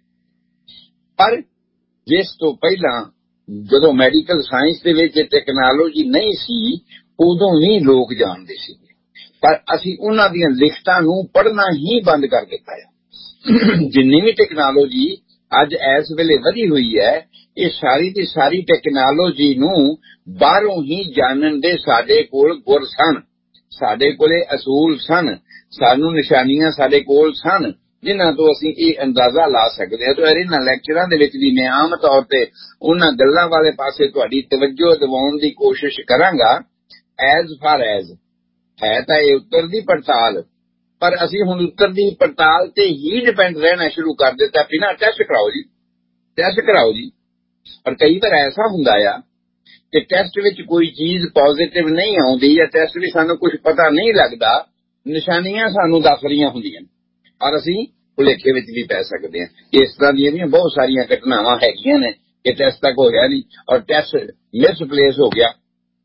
ਪਰ ਜਿਸ ਤੋਂ ਪਹਿਲਾਂ ਜਦੋਂ ਮੈਡੀਕਲ ਸਾਇੰਸ ਦੇ ਵਿੱਚ ਟੈਕਨੋਲੋਜੀ ਨਹੀਂ ਸੀ ਉਦੋਂ ਵੀ ਲੋਕ ਜਾਣਦੇ ਸੀ, ਪਰ ਅਸੀਂ ਉਹਨਾਂ ਦੀਆਂ ਲਿਖਤਾਂ ਨੂੰ ਪੜ੍ਹਨਾ ਹੀ ਬੰਦ ਕਰ ਦਿੱਤਾ ਹੈ। ਜਿੰਨੀ ਵੀ ਟੈਕਨੋਲੋਜੀ ਅੱਜ ਇਸ ਵੇਲੇ ਵਧੀ ਹੋਈ ਹੈ, ਇਹ ਸਾਰੀ ਦੀ ਸਾਰੀ ਟੈਕਨੋਲੋਜੀ ਨੂੰ ਬਾਹਰੋਂ ਹੀ ਜਾਣਨ ਦੇ ਸਾਡੇ ਕੋਲ ਗੁਰ ਸਨ, ਸਾਡੇ ਕੋਲੇ ਅਸੂਲ ਸਨ, ਸਾਨੂੰ ਨਿਸ਼ਾਨੀਆਂ ਸਾਡੇ ਕੋਲ ਸਨ ਜਿਨ੍ਹਾਂ ਤੋਂ ਅਸੀਂ ਇਹ ਅੰਦਾਜ਼ਾ ਲਾ ਸਕਦੇ ਹਾਂ। ਤਾਂ ਇਹਨਾਂ ਲੈਕਚਰਾਂ ਦੇ ਵਿੱਚ ਵੀ ਮੈਂ ਆਮ ਤੌਰ ਤੇ ਉਹਨਾਂ ਗੱਲਾਂ ਵਾਲੇ ਪਾਸੇ ਤੁਹਾਡੀ ਤਵੱਜੋ ਦਿਵਾਉਣ ਦੀ ਕੋਸ਼ਿਸ਼ ਕਰਾਂਗਾ। ਐਜ਼ ਫਾਰ ਐਜ਼ ਹੈ ਤਾਂ ਇਹ ਉੱਤਰ ਦੀ ਪੜਤਾਲ, ਪਰ ਅਸੀਂ ਹੁਣ ਉੱਤਰ ਦੀ ਪੜਤਾਲ ਤੇ ਹੀ ਡਿਪੈਂਡ ਰਹਿਣਾ ਸ਼ੁਰੂ ਕਰ ਦਿੱਤਾ। ਬਿਨਾਂ ਟੈਸਟ ਕਰਾਓ ਜੀ, ਟੈਸਟ ਕਰਾਓ ਜੀ। ਪਰ ਕਈ ਵਾਰ ਐਸਾ ਹੁੰਦਾ ਆ ਕਿ ਟੈਸਟ ਵਿੱਚ ਕੋਈ ਚੀਜ਼ ਪੋਜ਼ਿਟਿਵ ਨਹੀਂ ਆਉਂਦੀ ਜਾਂ ਟੈਸਟ ਵੀ ਸਾਨੂੰ ਕੁਝ ਪਤਾ ਨਹੀਂ ਲੱਗਦਾ, ਨਿਸ਼ਾਨੀਆਂ ਸਾਨੂੰ ਦੱਸ ਰਹੀਆਂ ਹੁੰਦੀਆਂ ਔਰ ਅਸੀਂ ਭੁਲੇਖੇ ਵਿੱਚ ਵੀ ਪੈ ਸਕਦੇ ਹਾਂ। ਇਸ ਤਰ੍ਹਾਂ ਦੀਆਂ ਵੀ ਬਹੁਤ ਸਾਰੀਆਂ ਘਟਨਾਵਾਂ ਹੈਗੀਆਂ ਨੇ ਕਿ ਟੈਸਟ ਤੱਕ ਹੋਇਆ ਨਹੀਂ ਔਰ ਟੈਸਟ ਮਿਸਪਲੇਸ ਹੋ ਗਿਆ,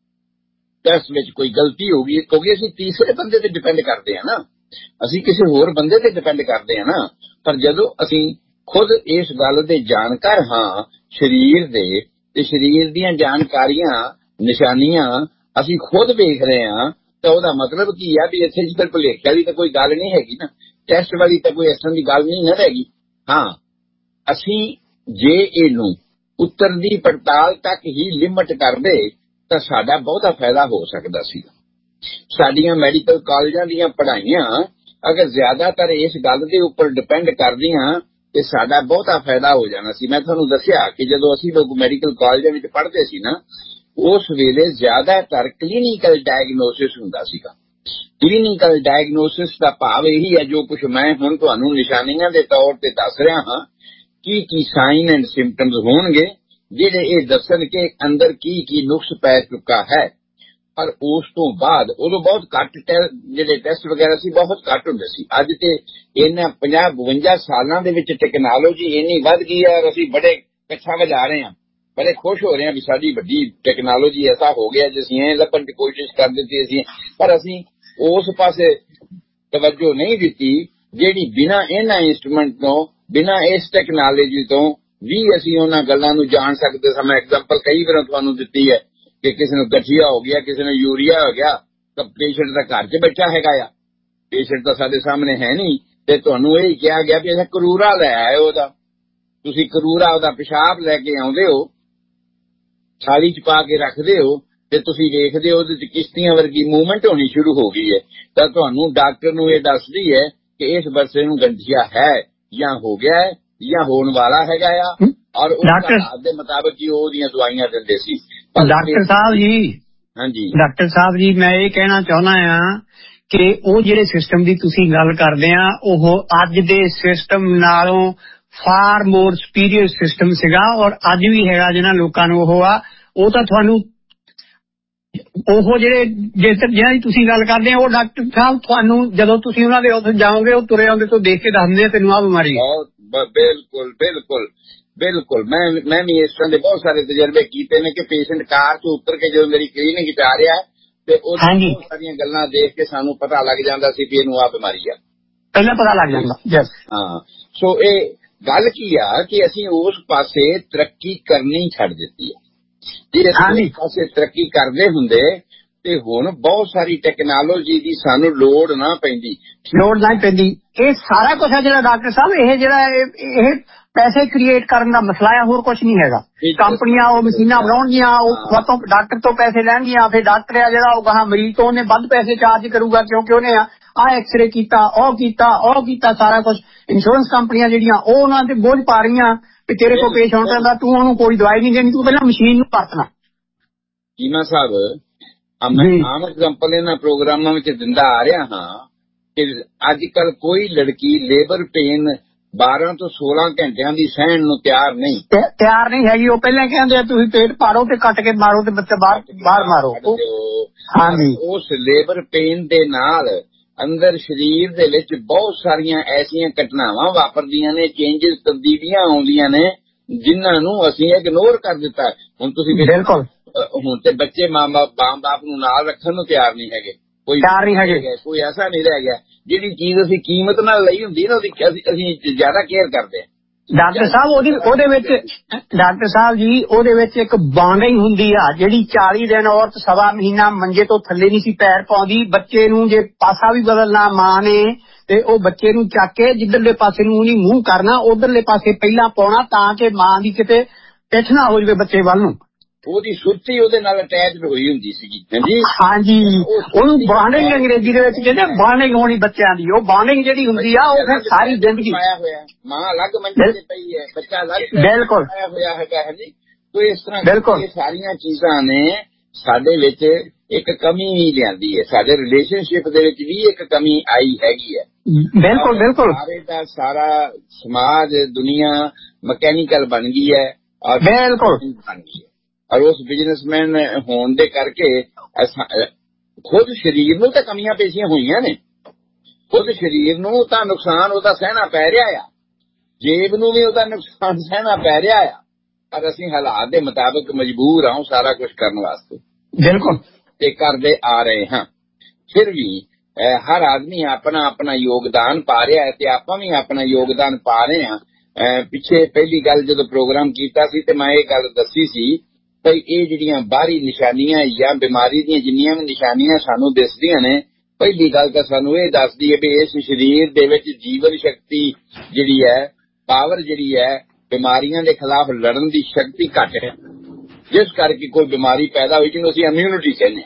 ਟੈਸਟ ਵਿੱਚ ਕੋਈ ਗਲਤੀ ਹੋ ਗਈ, ਕਿਉਂਕਿ ਅਸੀਂ ਤੀਸਰੇ ਬੰਦੇ ਤੇ ਡਿਪੈਂਡ ਕਰਦੇ ਹਾਂ ਨਾ, ਅਸੀਂ ਕਿਸੇ ਹੋਰ ਬੰਦੇ ਤੇ ਡਿਪੈਂਡ ਕਰਦੇ ਹਾਂ ਨਾ। ਪਰ ਜਦੋਂ ਅਸੀਂ ਖੁਦ ਇਸ ਗੱਲ ਦੇ ਜਾਣਕਾਰ ਹਾਂ ਸਰੀਰ ਦੇ, ਤੇ ਸਰੀਰ ਦੀਆਂ ਜਾਣਕਾਰੀਆਂ ਨਿਸ਼ਾਨੀਆਂ ਅਸੀਂ ਖੁਦ ਵੇਖ ਰਹੇ ਹਾਂ, ਤਾਂ ਉਹਦਾ ਮਤਲਬ ਕੀ ਆ ਵੀ ਇੱਥੇ ਜਿੱਥੇ ਭੁਲੇਖੇ ਵਾਲੀ ਤਾਂ ਕੋਈ ਗੱਲ ਨਹੀਂ ਹੈਗੀ ਨਾ, ਟੈਸਟ ਵਾਲੀ ਤਾਂ ਕੋਈ ਇਸ ਤਰ੍ਹਾਂ ਦੀ ਗੱਲ ਨਹੀਂ ਹੈਗੀ। ਹਾਂ, ਅਸੀਂ ਜੇ ਇਹਨੂੰ ਉੱਤਰ ਦੀ ਪੜਤਾਲ ਤੱਕ ਹੀ ਲਿਮਟ ਕਰਦੇ ਤਾਂ ਸਾਡਾ ਬਹੁਤਾ ਫਾਇਦਾ ਹੋ ਸਕਦਾ ਸੀ। ਸਾਡੀਆਂ ਮੈਡੀਕਲ ਕਾਲਜਾਂ ਦੀਆਂ ਪੜ੍ਹਾਈਆਂ ਅਗਰ ਜ਼ਿਆਦਾਤਰ ਇਸ ਗੱਲ ਦੇ ਉੱਪਰ ਡਿਪੈਂਡ ਕਰਦੀਆਂ ਤੇ ਸਾਡਾ ਬਹੁਤਾ ਫਾਇਦਾ ਹੋ ਜਾਣਾ ਸੀ। ਮੈਂ ਤੁਹਾਨੂੰ ਦੱਸਿਆ ਕਿ ਜਦੋਂ ਅਸੀਂ ਲੋਕ ਮੈਡੀਕਲ ਕਾਲਜਾਂ ਵਿੱਚ ਪੜ੍ਹਦੇ ਸੀ ਨਾ, ਉਸ ਵੇਲੇ ਜ਼ਿਆਦਾਤਰ ਕਲੀਨਿਕਲ ਡਾਇਗਨੋਸਿਸ ਹੁੰਦਾ ਸੀਗਾ। ਕਲੀਨਿਕਲ ਡਾਇਗਨੋਸਿਸ ਦਾ ਭਾਵ ਇਹੀ ਹੈ ਜੋ ਕੁਝ ਮੈਂ ਹੁਣ ਤੁਹਾਨੂੰ ਨਿਸ਼ਾਨੀਆਂ ਦੇ ਤੌਰ ਤੇ ਦੱਸ ਰਿਹਾ ਹਾਂ, ਕੀ ਸਾਈਨ ਐਂਡ ਸਿੰਪਟਮਸ ਹੋਣਗੇ ਜਿਹੜੇ ਇਹ ਦੱਸਣ ਕਿ ਅੰਦਰ ਕੀ ਨੁਕਸ ਪੈ ਚੁੱਕਾ ਹੈ। ਪਰ ਉਸ ਤੋਂ ਬਾਅਦ ਉਦੋਂ ਬਹੁਤ ਘੱਟ ਜਿਹੜੇ ਟੈਸਟ ਵਗੈਰਾ ਸੀ ਬਹੁਤ ਘੱਟ ਹੁੰਦੇ ਸੀ। ਅੱਜ ਤੇ ਇਹਨਾਂ 50-52 ਸਾਲਾਂ ਦੇ ਵਿੱਚ ਟੈਕਨੋਲੋਜੀ ਇੰਨੀ ਵੱਧ ਗਈ ਹੈ ਔਰ ਅਸੀਂ ਬੜੇ ਪਿੱਛਾ ਵਜਾ ਰਹੇ ਹਾਂ, ਬੜੇ ਖੁਸ਼ ਹੋ ਰਹੇ ਹਾਂ ਵੀ ਸਾਡੀ ਵੱਡੀ ਟੈਕਨੋਲੋਜੀ ਐਸਾ ਹੋ ਗਿਆ ਜਿ ਅਸੀਂ ਇਹ ਲੱਭਣ ਦੀ ਕੋਸ਼ਿਸ਼ ਕਰ ਦਿੱਤੀ ਸੀ, ਪਰ ਅਸੀਂ ਉਸ ਪਾਸੇ ਤਵੱਜੋ ਨਹੀਂ ਦਿੱਤੀ ਜਿਹੜੀ ਬਿਨਾਂ ਇਹਨਾਂ ਇੰਸਟਰੂਮੈਂਟ ਤੋਂ, ਬਿਨਾਂ ਇਸ ਟੈਕਨੋਲੋਜੀ ਤੋਂ ਵੀ ਅਸੀਂ ਉਹਨਾਂ ਗੱਲਾਂ ਨੂੰ ਜਾਣ ਸਕਦੇ ਸਾਂ। ਮੈਂ ਐਗਜ਼ਾਮਪਲ ਕਈ ਵਾਰ ਤੁਹਾਨੂੰ ਦਿੱਤੀ ਹੈ ਕਿ ਕਿਸੇ ਨੂੰ ਗਠੀਆ ਹੋ ਗਿਆ, ਕਿਸੇ ਨੂੰ ਯੂਰੀਆ ਹੋ ਗਿਆ, ਤਾਂ ਪੇਸ਼ੈਂਟ ਦਾ ਘਰ 'ਚ ਬੈਠਾ ਹੈਗਾ ਆ, ਪੇਸ਼ੈਂਟ ਤਾਂ ਸਾਡੇ ਸਾਹਮਣੇ ਹੈ ਨਹੀਂ, ਤੇ ਤੁਹਾਨੂੰ ਇਹ ਕਿਹਾ ਗਿਆ ਵੀ ਕਰੂਰਾ ਲੈ ਆਇਓ ਉਹਦਾ, ਤੁਸੀਂ ਕਰੂਰਾ ਉਹਦਾ ਪਿਸ਼ਾਬ ਲੈ ਕੇ ਆਉਂਦੇ ਹੋ, ਥਾਲੀ 'ਚ ਪਾ ਕੇ ਰੱਖਦੇ ਹੋ ਤੇ ਤੁਸੀਂ ਵੇਖਦੇ ਹੋ ਉਹਦੇ 'ਚ ਕਿਸ਼ਤੀਆਂ ਵਰਗੀ ਮੂਵਮੈਂਟ ਹੋਣੀ ਸ਼ੁਰੂ ਹੋ ਗਈ ਹੈ, ਤਾਂ ਤੁਹਾਨੂੰ ਡਾਕਟਰ ਨੂੰ ਇਹ ਦੱਸਦੀ ਹੈ ਕਿ ਇਸ ਬੱਚੇ ਨੂੰ ਗਠੀਆ ਹੈ ਜਾਂ ਹੋ ਗਿਆ ਹੈ ਜਾਂ ਹੋਣ ਵਾਲਾ ਹੈਗਾ ਆ, ਔਰ ਉਸ ਹਾਲਾਤ ਦੇ ਮੁਤਾਬਕ ਹੀ ਉਹਦੀਆਂ ਦਵਾਈਆਂ ਦਿੰਦੇ ਸੀ। ਡਾਕਟਰ ਸਾਹਿਬ ਜੀ, ਹਾਂਜੀ ਡਾਕਟਰ ਸਾਹਿਬ ਜੀ, ਮੈਂ ਇਹ ਕਹਿਣਾ ਚਾਹੁੰਦਾ ਆ ਕਿ ਉਹ ਜਿਹੜੇ ਸਿਸਟਮ ਦੀ ਤੁਸੀਂ ਗੱਲ ਕਰਦੇ ਆ ਉਹ ਅੱਜ ਦੇ ਸਿਸਟਮ ਨਾਲੋਂ ਫਾਰ ਮੋਰ ਸੁਪੀਰੀਅਰ ਸਿਸਟਮ ਸੀਗਾ ਔਰ ਅੱਜ ਵੀ ਹੈਗਾ। ਜਿਹਨਾਂ ਲੋਕਾਂ ਨੂੰ ਉਹ ਤਾਂ ਤੁਹਾਨੂੰ ਉਹ ਜਿਹਨਾਂ ਦੀ ਤੁਸੀਂ ਗੱਲ ਕਰਦੇ ਆ ਉਹ ਡਾਕਟਰ ਸਾਹਿਬ ਤੁਹਾਨੂੰ ਜਦੋਂ ਤੁਸੀਂ ਉਹਨਾਂ ਦੇ ਉੱਥੇ ਜਾਓਗੇ ਉਹ ਤੁਰੇ ਆਉਂਦੇ ਤੋਂ ਦੇਖ ਕੇ ਦੱਸਦੇ ਆ ਤੈਨੂੰ ਆਹ ਬਿਮਾਰੀ। ਬਿਲਕੁਲ ਬਿਲਕੁਲ ਬਿਲਕੁਲ, ਮੈਂ ਵੀ ਇਸ ਤਰ੍ਹਾਂ ਦੇ ਬਹੁਤ ਸਾਰੇ ਤਜਰਬੇ ਕੀਤੇ ਨੇ ਕਿ ਪੇਸ਼ੈਂਟ ਕਾਰ 'ਚ ਉਤਰ ਕੇ ਜਦੋਂ ਮੇਰੀ ਕਲੀਨਿਕ 'ਚ ਆ ਰਿਹਾ ਤੇ ਉਹ ਸਾਰੀਆਂ ਗੱਲਾਂ ਦੇਖ ਕੇ ਸਾਨੂੰ ਪਤਾ ਲੱਗ ਜਾਂਦਾ ਸੀ ਵੀ ਇਹਨੂੰ ਆ ਬਿਮਾਰੀ ਆ, ਪਹਿਲਾਂ ਪਤਾ ਲੱਗ ਜਾਂਦਾ। ਹਾਂ, ਸੋ ਇਹ ਗੱਲ ਕੀ ਆ ਕਿ ਅਸੀਂ ਉਸ ਪਾਸੇ ਤਰੱਕੀ ਕਰਨੀ ਛੱਡ ਦਿੱਤੀ ਹੈ। ਜੇ ਅਸੀਂ ਉਸ ਪਾਸੇ ਤਰੱਕੀ ਕਰਦੇ ਹੁੰਦੇ ਤੇ ਹੁਣ ਬਹੁਤ ਸਾਰੀ ਟੈਕਨੋਲੋਜੀ ਦੀ ਸਾਨੂੰ ਲੋੜ ਨਾ ਪੈਂਦੀ। ਇਹ ਸਾਰਾ ਕੁਝ ਹੈ ਜਿਹੜਾ ਡਾਕਟਰ ਸਾਹਿਬ, ਇਹ ਜਿਹੜਾ ਇਹ ਪੈਸੇ ਕ੍ਰੀਏਟ ਕਰਨ ਦਾ ਮਸਲਾ ਹੈ, ਹੋਰ ਕੁਝ ਨਹੀਂ ਹੈਗਾ। ਕੰਪਨੀਆਂ ਉਹ ਮਸ਼ੀਨਾਂ ਬਣਾਉਣਗੀਆਂ, ਉਹ ਡਾਕਟਰ ਤੋਂ ਪੈਸੇ ਲੈਣਗੀਆਂ, ਫਿਰ ਡਾਕਟਰ ਆ ਜਿਹੜਾ ਉਹ ਗਾਹਾਂ ਮਰੀਜ਼ ਤੋਂ ਉਹਨੇ ਵੱਧ ਪੈਸੇ ਚਾਰਜ ਕਰੂਗਾ, ਕਿਉਂਕਿ ਉਹਨੇ ਆਹ ਐਕਸਰੇ ਕੀਤਾ, ਉਹ ਕੀਤਾ ਸਾਰਾ ਕੁਝ। ਇੰਸ਼ੋਰੈਂਸ ਕੰਪਨੀਆਂ ਜਿਹੜੀਆਂ ਉਹ ਉਹਨਾਂ ਤੇ ਬੋਝ ਪਾ ਰਹੀਆਂ ਵੀ ਤੇਰੇ ਕੋਲ ਪੇਸ਼ੈਂਟ ਆਉਂਦਾ, ਤੂੰ ਉਹਨੂੰ ਕੋਈ ਦਵਾਈ ਨਹੀਂ ਦੇਣੀ, ਤੂੰ ਪਹਿਲਾਂ ਮਸ਼ੀਨ ਨੂੰ ਵਰਤਣਾ। ਚੀਮਾ ਸਾਹਿਬ, ਮੈਂ ਆਮ ਐਗਜ਼ਾਮਪਲ ਇਹਨਾਂ ਪ੍ਰੋਗਰਾਮਾਂ ਵਿੱਚ ਦਿੰਦਾ ਆ ਰਿਹਾ ਹਾਂ ਕਿ ਅੱਜ ਕੱਲ ਕੋਈ ਲੜਕੀ ਲੇਬਰ ਪੇਨ 12 ਤੋਂ 16 ਘੰਟਿਆਂ ਦੀ ਸਹਿਣ ਨੂੰ ਤਿਆਰ ਨਹੀਂ ਹੈਗੀ। ਉਹ ਪਹਿਲਾਂ ਕਹਿੰਦੇ ਤੁਸੀਂ ਪੇਟ ਪਾੜੋ ਤੇ ਕੱਟ ਕੇ ਮਾਰੋ ਤੇ ਬੱਚਾ ਬਾਹਰ ਮਾਰੋ। ਹਾਂਜੀ, ਉਸ ਲੇਬਰ ਪੇਨ ਦੇ ਨਾਲ ਅੰਦਰ ਸਰੀਰ ਦੇ ਵਿੱਚ ਬਹੁਤ ਸਾਰੀਆਂ ਐਸੀਆਂ ਘਟਨਾਵਾਂ ਵਾਪਰਦੀਆਂ ਨੇ, ਚੇਂਜਸ, ਤਬਦੀਲੀਆਂ ਆਉਂਦੀਆਂ ਨੇ, ਜਿਨ੍ਹਾਂ ਨੂੰ ਅਸੀਂ ਇਗਨੋਰ ਕਰ ਦਿੱਤਾ। ਹੁਣ ਤੁਸੀਂ ਬਿਲਕੁਲ, ਹੁਣ ਤੇ ਬੱਚੇ ਮਾਂ ਬਾਪ ਨੂੰ ਨਾਲ ਰੱਖਣ ਨੂੰ ਤਿਆਰ ਨਹੀਂ ਹੈਗੇ, ਕੋਈ ਐਸਾ ਨਹੀਂ ਰਹਿ ਗਿਆ। ਜਿਹੜੀ ਚੀਜ਼ ਅਸੀਂ ਕੀਮਤ ਨਾਲ ਲਈ ਹੁੰਦੀ ਨਾ, ਉਹਦੀ ਅਸੀਂ ਜ਼ਿਆਦਾ ਕੇਅਰ ਕਰਦੇ ਹਾਂ। ਡਾਕਟਰ ਸਾਹਿਬ ਉਹਦੇ ਵਿੱਚ ਡਾਕਟਰ ਸਾਹਿਬ ਜੀ ਉਹਦੇ ਵਿੱਚ ਇੱਕ ਬਾਂਡਿੰਗ ਹੁੰਦੀ ਆ, ਜਿਹੜੀ 40 ਦਿਨ ਔਰਤ ਸਵਾ ਮਹੀਨਾ ਮੰਜੇ ਤੋਂ ਥੱਲੇ ਨਹੀਂ ਸੀ ਪੈਰ ਪਾਉਂਦੀ। ਬੱਚੇ ਨੂੰ ਜੇ ਪਾਸਾ ਵੀ ਬਦਲਣਾ ਮਾਂ ਨੇ ਤੇ ਉਹ ਬੱਚੇ ਨੂੰ ਚੱਕ ਕੇ ਜਿੱਧਰਲੇ ਪਾਸੇ ਨੂੰ ਨਹੀਂ ਮੂੰਹ ਕਰਨਾ, ਉਧਰਲੇ ਪਾਸੇ ਪਹਿਲਾਂ ਪਾਉਣਾ, ਤਾਂ ਕਿ ਮਾਂ ਦੀ ਕਿਤੇ ਪਿੱਠ ਨਾ ਹੋ ਜਾਵੇ ਬੱਚੇ ਵੱਲ ਨੂੰ। ਉਹਦੀ ਸੁਰਤੀ ਉਹਦੇ ਨਾਲ ਅਟੈਚਡ ਹੋਈ ਹੁੰਦੀ ਸੀਗੀ। ਹਾਂਜੀ, ਉਹਨੂੰ ਬਾਂਡਿੰਗ ਅੰਗਰੇਜ਼ੀ ਦੇ ਵਿੱਚ ਕਹਿੰਦੇ ਬਾਂਡਿੰਗ ਹੋਣੀ ਬੱਚਿਆਂ ਦੀ। ਉਹ ਬਾਂਡਿੰਗ ਜਿਹੜੀ ਹੁੰਦੀ ਆ ਉਹ ਫਿਰ ਸਾਰੀ ਜ਼ਿੰਦਗੀ ਮਾਂ ਅਲੱਗ ਮੰਜੇ ਤੇ ਪਈ ਹੈ, ਬੱਚਾ ਅਲੱਗ ਬਿਲਕੁਲ ਪਾਇਆ ਹੋਇਆ ਹੈਗਾ। ਤੋ ਇਸ ਤਰ੍ਹਾਂ ਇਹ ਸਾਰੀਆਂ ਚੀਜ਼ਾਂ ਨੇ ਸਾਡੇ ਵਿੱਚ ਇੱਕ ਕਮੀ ਲਿਆਂਦੀ ਹੈ, ਸਾਡੇ ਰਿਲੇਸ਼ਨਸ਼ਿਪ ਦੇ ਵਿੱਚ ਵੀ ਇੱਕ ਕਮੀ ਆਈ ਹੈਗੀ ਹੈ। ਬਿਲਕੁਲ ਸਾਰੇ ਦਾ ਸਾਰਾ ਸਮਾਜ, ਦੁਨੀਆ ਮਕੈਨੀਕਲ ਬਣ ਗਈ ਹੈ ਔਰ ਬਿਲਕੁਲ ਬਣ ਗਈ ਹੈ। ਔਰ ਉਸ ਬਿਜ਼ਨਸਮੈਨ ਹੋਣ ਦੇ ਕਰਕੇ ਖੁਦ ਸਰੀਰ ਨੂੰ ਤਾਂ ਕਮੀਆਂ ਪੇਸ਼ੀਆਂ ਹੋਈਆਂ ਨੇ, ਖੁਦ ਸਰੀਰ ਨੂੰ ਤਾਂ ਨੁਕਸਾਨ ਉਹਦਾ ਸਹਿਣਾ ਪੈ ਰਿਹਾ ਆ, ਜੇਬ ਨੂੰ ਵੀ ਉਹਦਾ ਨੁਕਸਾਨ ਸਹਿਣਾ ਪੈ ਰਿਹਾ ਆ, ਪਰ ਅਸੀਂ ਹਾਲਾਤ ਦੇ ਮੁਤਾਬਕ ਮਜਬੂਰ ਹਾਂ ਸਾਰਾ ਕੁਝ ਕਰਨ ਵਾਸਤੇ। ਬਿਲਕੁਲ, ਤੇ ਕਰਦੇ ਆ ਰਹੇ ਹਾਂ। ਫਿਰ ਵੀ ਹਰ ਆਦਮੀ ਆਪਣਾ ਆਪਣਾ ਯੋਗਦਾਨ ਪਾ ਰਿਹਾ ਹੈ ਤੇ ਆਪਾਂ ਵੀ ਆਪਣਾ ਯੋਗਦਾਨ ਪਾ ਰਹੇ ਹਾਂ। ਪਿੱਛੇ ਪਹਿਲੀ ਗੱਲ ਜਦੋਂ ਪ੍ਰੋਗਰਾਮ ਕੀਤਾ ਸੀ ਤੇ ਮੈਂ ਇਹ ਗੱਲ ਦੱਸੀ ਸੀ ਭਈ ਇਹ ਜਿਹੜੀਆਂ ਬਾਹਰੀ ਨਿਸ਼ਾਨੀਆਂ ਜਾਂ ਬਿਮਾਰੀ ਦੀਆਂ ਜਿੰਨੀਆਂ ਵੀ ਨਿਸ਼ਾਨੀਆਂ ਸਾਨੂੰ ਦਿਸਦੀਆਂ ਨੇ, ਪਹਿਲੀ ਗੱਲ ਤਾਂ ਸਾਨੂੰ ਇਹ ਦੱਸਦੀ ਹੈ ਵੀ ਇਸ ਸਰੀਰ ਦੇ ਵਿੱਚ ਜੀਵਨ ਸ਼ਕਤੀ ਜਿਹੜੀ ਹੈ, ਪਾਵਰ ਜਿਹੜੀ ਹੈ, ਬਿਮਾਰੀਆਂ ਦੇ ਖਿਲਾਫ ਲੜਨ ਦੀ ਸ਼ਕਤੀ ਘੱਟ ਹੈ, ਜਿਸ ਕਰਕੇ ਕੋਈ ਬਿਮਾਰੀ ਪੈਦਾ ਹੋਈ ਜਿਹਨੂੰ ਅਸੀਂ ਇਮਿਊਨਿਟੀ ਕਹਿੰਦੇ।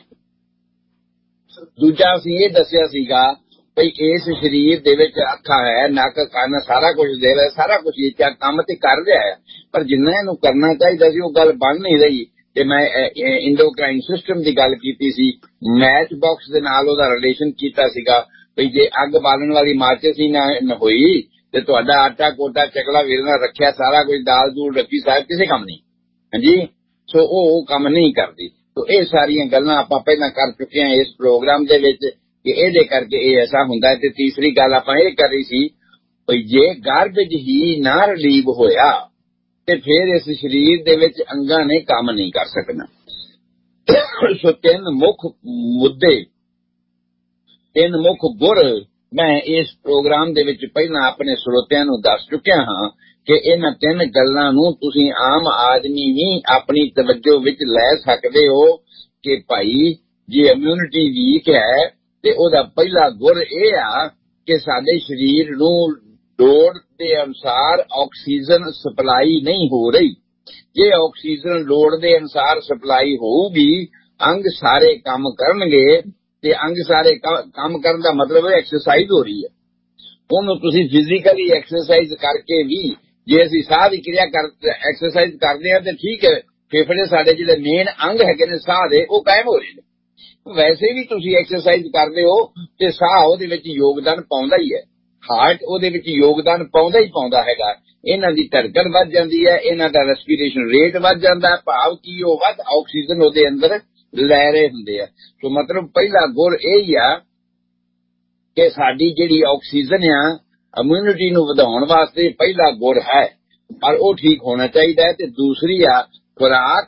ਦੂਜਾ ਅਸੀਂ ਇਹ ਦੱਸਿਆ ਸੀਗਾ ਭਈ ਇਸ ਸਰੀਰ ਦੇ ਵਿੱਚ ਅੱਖਾਂ ਹੈ, ਨੱਕ, ਕੰਨ, ਸਾਰਾ ਕੁਝ ਦੇ ਰਿਹਾ, ਸਾਰਾ ਕੁਝ ਇਹ ਕੰਮ ਤੇ ਕਰ ਰਿਹਾ ਹੈ, ਪਰ ਜਿੰਨਾ ਇਹਨੂੰ ਕਰਨਾ ਚਾਹੀਦਾ ਸੀ ਉਹ ਗੱਲ ਬਣ ਨਹੀਂ ਰਹੀ। ਤੇ ਮੈਂ ਇੰਡੋਕ੍ਰਾਈਨ ਸਿਸਟਮ ਦੀ ਗੱਲ ਕੀਤੀ ਸੀ, ਮੈਚ ਬਾਕਸ ਦੇ ਨਾਲ ਉਹਦਾ ਰਿਲੇਸ਼ਨ ਕੀਤਾ ਸੀਗਾ ਭਈ ਜੇ ਅੱਗ ਬਾਲਣ ਵਾਲੀ ਮਾਚਿਸ ਹੀ ਨਾ ਹੋਈ ਤੇ ਤੁਹਾਡਾ ਆਟਾ ਕੋਟਾ ਚਕਲਾ ਵੇਲਣਾ ਰੱਖਿਆ, ਸਾਰਾ ਕੁਝ ਦਾਲ ਦੂਲ ਰੱਖੀ, ਸਾਹਿਬ ਕਿਸੇ ਕੰਮ ਨਹੀਂ। ਹਾਂਜੀ, ਸੋ ਉਹ ਕੰਮ ਨਹੀਂ ਕਰਦੀ। ਤੋ ਇਹ ਸਾਰੀਆਂ ਗੱਲਾਂ ਆਪਾਂ ਪਹਿਲਾਂ ਕਰ ਚੁੱਕੇ ਹਾਂ ਇਸ ਪ੍ਰੋਗਰਾਮ ਦੇ ਵਿੱਚ ਕਿ ਇਹਦੇ ਕਰਕੇ ਇਹ ਐਸਾ ਹੁੰਦਾ ਹੈ। ਤੇ ਤੀਸਰੀ ਗੱਲ ਆਪਾਂ ਇਹ ਕਰ ਰਹੀ ਸੀ ਭਈ ਜੇ ਗਾਰਬੇਜ ਹੀ ਨਾ ਰਿਲੀਵ ਹੋਇਆ ਤੇ ਫਿਰ ਇਸ ਸਰੀਰ ਦੇ ਵਿੱਚ ਅੰਗਾਂ ਨੇ ਕੰਮ ਨਹੀਂ ਕਰ ਸਕਣਾ। ਸੋ ਤਿੰਨ ਮੁੱਖ ਮੁੱਦੇ, ਤਿੰਨ ਮੁੱਖ ਗੁਰ ਮੈਂ ਇਸ ਪ੍ਰੋਗਰਾਮ ਦੇ ਵਿੱਚ ਪਹਿਲਾਂ ਆਪਣੇ ਸਰੋਤਿਆਂ ਨੂੰ ਦੱਸ ਚੁੱਕਿਆ ਹਾਂ ਕਿ ਇਹਨਾਂ ਤਿੰਨ ਗੱਲਾਂ ਨੂੰ ਤੁਸੀਂ ਆਮ ਆਦਮੀ ਵੀ ਆਪਣੀ ਤਵੱਜੋ ਵਿੱਚ ਲੈ ਸਕਦੇ ਹੋ ਕਿ ਭਾਈ ਜੇ ਇਮਿਊਨਿਟੀ ਵੀਕ ਹੈ ਤੇ ਉਹਦਾ ਪਹਿਲਾ ਗੁਰ ਇਹ ਆ ਕਿ ਸਾਡੇ ਸਰੀਰ ਨੂੰ ਲੋੜ ਦੇ ਅਨੁਸਾਰ ਆਕਸੀਜਨ ਸਪਲਾਈ ਨਹੀਂ ਹੋ ਰਹੀ। ਜੇ ਆਕਸੀਜਨ ਲੋੜ ਦੇ ਅਨੁਸਾਰ ਸਪਲਾਈ ਹੋਊਗੀ, ਅੰਗ ਸਾਰੇ ਕੰਮ ਕਰਨਗੇ ਤੇ ਅੰਗ ਸਾਰੇ ਕੰਮ ਕਰਨ ਦਾ ਮਤਲਬ ਹੈ ਐਕਸਰਸਾਈਜ਼ ਹੋ ਰਹੀ ਹੈ। ਉਹਨੂੰ ਤੁਸੀਂ ਫਿਜ਼ੀਕਲੀ ਐਕਸਰਸਾਈਜ਼ ਕਰਕੇ ਵੀ ਜੇ ਅਸੀਂ ਸਾਹ ਦੀ ਕਿਰਿਆ ਐਕਸਰਸਾਈਜ਼ ਕਰਦੇ ਹਾਂ ਤੇ ਠੀਕ ਹੈ, ਫੇਫੜੇ ਸਾਡੇ ਜਿਹੜੇ ਮੇਨ ਅੰਗ ਹੈਗੇ ਨੇ ਸਾਹ ਦੇ ਉਹ ਕਾਇਮ ਹੋ ਰਹੇ ਨੇ। ਵੈਸੇ ਵੀ ਤੁਸੀਂ ਐਕਸਰਸਾਈਜ਼ ਕਰਦੇ ਹੋ ਤੇ ਸਾਹ ਉਹਦੇ ਵਿੱਚ ਯੋਗਦਾਨ ਪਾਉਂਦਾ ਹੀ ਹੈ, ਹਾਰਟ ਉਹਦੇ ਵਿੱਚ ਯੋਗਦਾਨ ਪਾਉਂਦਾ ਹੀ ਪਾਉਂਦਾ ਹੈਗਾ। ਇਹਨਾਂ ਦੀ ਧੜਕਣ ਵੱਧ ਜਾਂਦੀ ਹੈ, ਇਹਨਾਂ ਦਾ ਰੈਸਪੀਰੇਸ਼ਨ ਰੇਟ ਵੱਧ ਜਾਂਦਾ, ਭਾਵ ਕਿ ਉਹ ਵੱਧ ਆਕਸੀਜਨ ਉਹਦੇ ਅੰਦਰ ਲੈ ਰਹੇ ਹੁੰਦੇ ਆ। ਸੋ ਮਤਲਬ ਪਹਿਲਾ ਗੁਰ ਇਹ ਹੀ ਆ ਕਿ ਸਾਡੀ ਜਿਹੜੀ ਆਕਸੀਜਨ ਆ ਇਮਿਊਨਿਟੀ ਨੂੰ ਵਧਾਉਣ ਵਾਸਤੇ ਪਹਿਲਾ ਗੁਰ ਹੈ, ਪਰ ਉਹ ਠੀਕ ਹੋਣਾ ਚਾਹੀਦਾ ਹੈ। ਤੇ ਦੂਸਰੀ ਆ ਖੁਰਾਕ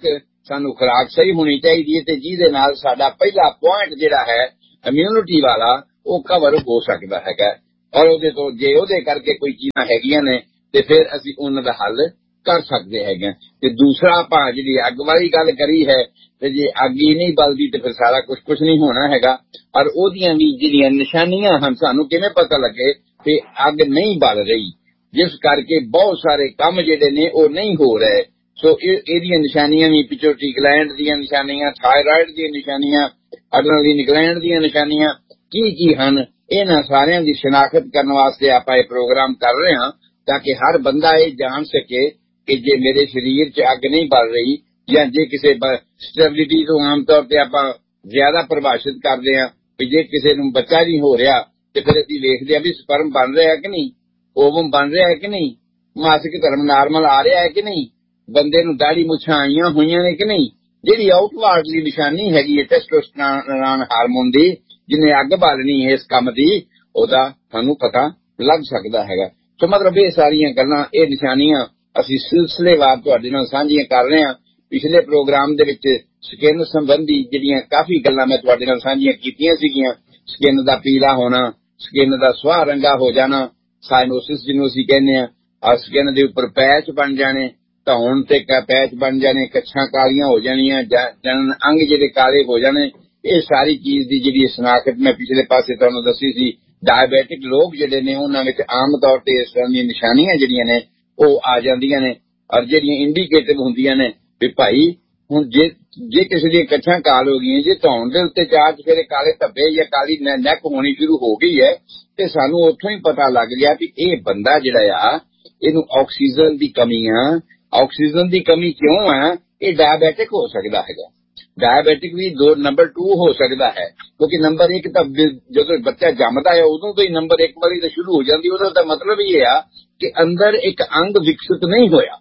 ਸਾਨੂੰ ਖੁਰਾਕ ਸਹੀ ਹੋਣੀ ਚਾਹੀਦੀ ਹੈ ਤੇ ਜਿਹਦੇ ਨਾਲ ਸਾਡਾ ਪਹਿਲਾ ਪੁਆਇੰਟ ਜਿਹੜਾ ਹੈ ਇਮਿਊਨਿਟੀ ਵਾਲਾ ਉਹ ਕਵਰ ਹੋ ਸਕਦਾ ਹੈਗਾ। ਔਰ ਉਹਦੇ ਤੋਂ ਜੇ ਉਹਦੇ ਕਰਕੇ ਕੋਈ ਚੀਜ਼ਾਂ ਹੈਗੀਆਂ ਨੇ ਤੇ ਫਿਰ ਅਸੀਂ ਉਹਨਾਂ ਦਾ ਹੱਲ ਕਰ ਸਕਦੇ ਹੈਗੇ। ਤੇ ਦੂਸਰਾ ਆਪਾਂ ਜਿਹੜੀ ਅੱਗ ਵਾਲੀ ਗੱਲ ਕਰੀ ਹੈ ਤੇ ਜੇ ਅੱਗ ਹੀ ਨਹੀਂ ਬਲਦੀ ਤੇ ਫਿਰ ਸਾਰਾ ਕੁਛ ਨਹੀਂ ਹੋਣਾ ਹੈਗਾ। ਔਰ ਉਹਦੀਆਂ ਵੀ ਜਿਹੜੀਆਂ ਨਿਸ਼ਾਨੀਆਂ ਹਨ ਸਾਨੂੰ ਕਿਵੇਂ ਪਤਾ ਲੱਗੇ ਕਿ ਅੱਗ ਨਹੀਂ ਬਲ ਰਹੀ, ਜਿਸ ਕਰਕੇ ਬਹੁਤ ਸਾਰੇ ਕੰਮ ਜਿਹੜੇ ਨੇ ਉਹ ਨਹੀਂ ਹੋ ਰਹੇ। ਸੋ ਇਹਦੀਆਂ ਨਿਸ਼ਾਨੀਆਂ ਵੀ ਪਿਚੋਟਰੀ ਗਲੈਂਡ ਦੀਆਂ ਨਿਸ਼ਾਨੀਆਂ, ਥਾਇਰਾਇਡ ਦੀਆਂ ਨਿਸ਼ਾਨੀਆਂ, ਅਡਰੇਨਲਿਨ ਗਲੈਂਡ ਦੀਆਂ ਨਿਸ਼ਾਨੀਆਂ ਕੀ ਹਨ, ਇਹਨਾਂ ਸਾਰਿਆਂ ਦੀ ਸ਼ਨਾਖਤ ਕਰਨ ਵਾਸਤੇ ਆਪਾਂ ਇਹ ਪ੍ਰੋਗਰਾਮ ਕਰ ਰਹੇ ਹਾਂ ਤਾਂ ਕਿ ਹਰ ਬੰਦਾ ਇਹ ਜਾਣ ਸਕੇ ਕਿ ਜੇ ਮੇਰੇ ਸਰੀਰ 'ਚ ਅੱਗ ਨਹੀਂ ਬਲ ਰਹੀ ਜਾਂ ਜੇ ਕਿਸੇ ਸਟੈਬਿਲਿਟੀ ਤੋਂ ਆਮ ਤੌਰ ਤੇ ਆਪਾਂ ਜ਼ਿਆਦਾ ਪ੍ਰਭਾਸ਼ਿਤ ਕਰਦੇ ਹਾਂ ਕਿ ਜੇ ਕਿਸੇ ਨੂੰ ਬੱਚਾ ਨਹੀਂ ਹੋ ਰਿਹਾ ਤੇ ਫਿਰ ਅਸੀਂ ਵੇਖਦੇ ਹਾਂ ਵੀ ਸਪਰਮ ਬਣ ਰਿਹਾ ਕਿ ਨਹੀਂ, ਓਵਮ ਬਣ ਰਿਹਾ ਕਿ ਨਹੀਂ, ਮਾਸਿਕ ਧਰਮ ਨਾਰਮਲ ਆ ਰਿਹਾ ਹੈ ਕਿ ਨਹੀਂ, ਬੰਦੇ ਨੂੰ ਦਾੜੀ ਮੁੱਛਾਂ ਆਈਆਂ ਹੋਈਆਂ ਨੇ ਕਿ ਨਹੀਂ। ਜਿਹੜੀ ਆਊਟਵਾਰਡਲੀ ਨਿਸ਼ਾਨੀ ਹੈਗੀ ਹੈ ਟੈਸਟੋਸਟੈਰੋਨ ਹਾਰਮੋਨ ਦੀ, ਜਿਹਨੇ ਅੱਗ ਬਾਲਣੀ ਹੈ ਇਸ ਕੰਮ ਦੀ, ਉਹਦਾ ਸਾਨੂੰ ਪਤਾ ਲੱਗ ਸਕਦਾ ਹੈਗਾ। ਸੋ ਮਤਲਬ ਇਹ ਸਾਰੀਆਂ ਗੱਲਾਂ, ਇਹ ਨਿਸ਼ਾਨੀਆਂ ਅਸੀਂ ਸਿਲਸਿਲੇਵਾਰ ਤੁਹਾਡੇ ਨਾਲ ਸਾਂਝੀਆਂ ਕਰ ਰਹੇ ਹਾਂ। ਪਿਛਲੇ ਪ੍ਰੋਗਰਾਮ ਦੇ ਵਿੱਚ ਸਕਿਨ ਸੰਬੰਧੀ ਜਿਹੜੀਆਂ ਕਾਫੀ ਗੱਲਾਂ ਮੈਂ ਤੁਹਾਡੇ ਨਾਲ ਸਾਂਝੀਆਂ ਕੀਤੀਆਂ ਸੀਗੀਆਂ। ਸਕਿਨ ਦਾ ਪੀਲਾ ਹੋਣਾ, ਸਕਿਨ ਦਾ ਸੁਆਹ ਰੰਗਾ ਹੋ ਜਾਣਾ, ਸਾਇਨੋਸਿਸ ਜਿਹਨੂੰ ਅਸੀਂ ਕਹਿੰਦੇ ਹਾਂ, ਔਰ ਸਕਿਨ ਦੇ ਉੱਪਰ ਪੈਚ ਬਣ ਜਾਣੇ, ਧੌਣ ਤੇ ਪੈਚ ਬਣ ਜਾਣੇ, ਕੱਛਾਂ ਕਾਲੀਆਂ ਹੋ ਜਾਣੀਆਂ, ਜਨਨ ਅੰਗ ਜਿਹੜੇ ਕਾਲੇ ਹੋ ਜਾਣੇ, ਇਹ ਸਾਰੀ ਚੀਜ਼ ਦੀ ਜਿਹੜੀ ਸ਼ਨਾਖਤ ਮੈਂ ਪਿਛਲੇ ਪਾਸੇ ਤੁਹਾਨੂੰ ਦੱਸੀ ਸੀ। ਡਾਇਬੈਟਿਕ ਲੋਕ ਜਿਹੜੇ ਨੇ ਉਹਨਾਂ ਵਿੱਚ ਆਮ ਤੌਰ ਤੇ ਇਸ ਤਰ੍ਹਾਂ ਦੀਆਂ ਨਿਸ਼ਾਨੀਆਂ ਜਿਹੜੀਆਂ ਨੇ ਉਹ ਆ ਜਾਂਦੀਆਂ ਨੇ, ਔਰ ਜਿਹੜੀਆਂ ਇੰਡੀਕੇਟਿਵ ਹੁੰਦੀਆਂ ਨੇ ਵੀ ਭਾਈ ਹੁਣ ਜੇ ਕਿਸੇ ਦੀਆਂ ਕੱਛਾਂ ਕਾਲ ਹੋ ਗਈਆਂ, ਜੇ ਧੌਣ ਦੇ ਉੱਤੇ ਚਾਰ ਚਫੇਰੇ ਕਾਲੇ ਧੱਬੇ ਜਾਂ ਕਾਲੀ ਨੈਕ ਹੋਣੀ ਸ਼ੁਰੂ ਹੋ ਗਈ ਹੈ ਤੇ ਸਾਨੂੰ ਉੱਥੋਂ ਹੀ ਪਤਾ ਲੱਗ ਗਿਆ ਵੀ ਇਹ ਬੰਦਾ ਜਿਹੜਾ ਆ ਇਹਨੂੰ ਆਕਸੀਜਨ ਦੀ ਕਮੀ ਆ। ਆਕਸੀਜਨ ਦੀ ਕਮੀ ਕਿਉਂ ਆ? ਇਹ ਡਾਇਬੈਟਿਕ ਹੋ ਸਕਦਾ ਹੈਗਾ। ਡਾਇਬੈਟਿਕ ਵੀ ਨੰਬਰ 2 ਹੋ ਸਕਦਾ ਹੈ, ਕਿਉਂਕਿ ਨੰਬਰ 1 ਤਾਂ ਜਦੋਂ ਬੱਚਾ ਜੰਮਦਾ ਹੈ ਉਦੋਂ ਤੋਂ ਹੀ ਨੰਬਰ 1 ਵਾਲੀ ਤਾਂ ਸ਼ੁਰੂ ਹੋ ਜਾਂਦੀ। ਉਹਦਾ ਤਾਂ ਮਤਲਬ ਇਹ ਆ ਕਿ ਅੰਦਰ ਇੱਕ ਅੰਗ ਵਿਕਸਿਤ ਨਹੀਂ ਹੋਇਆ,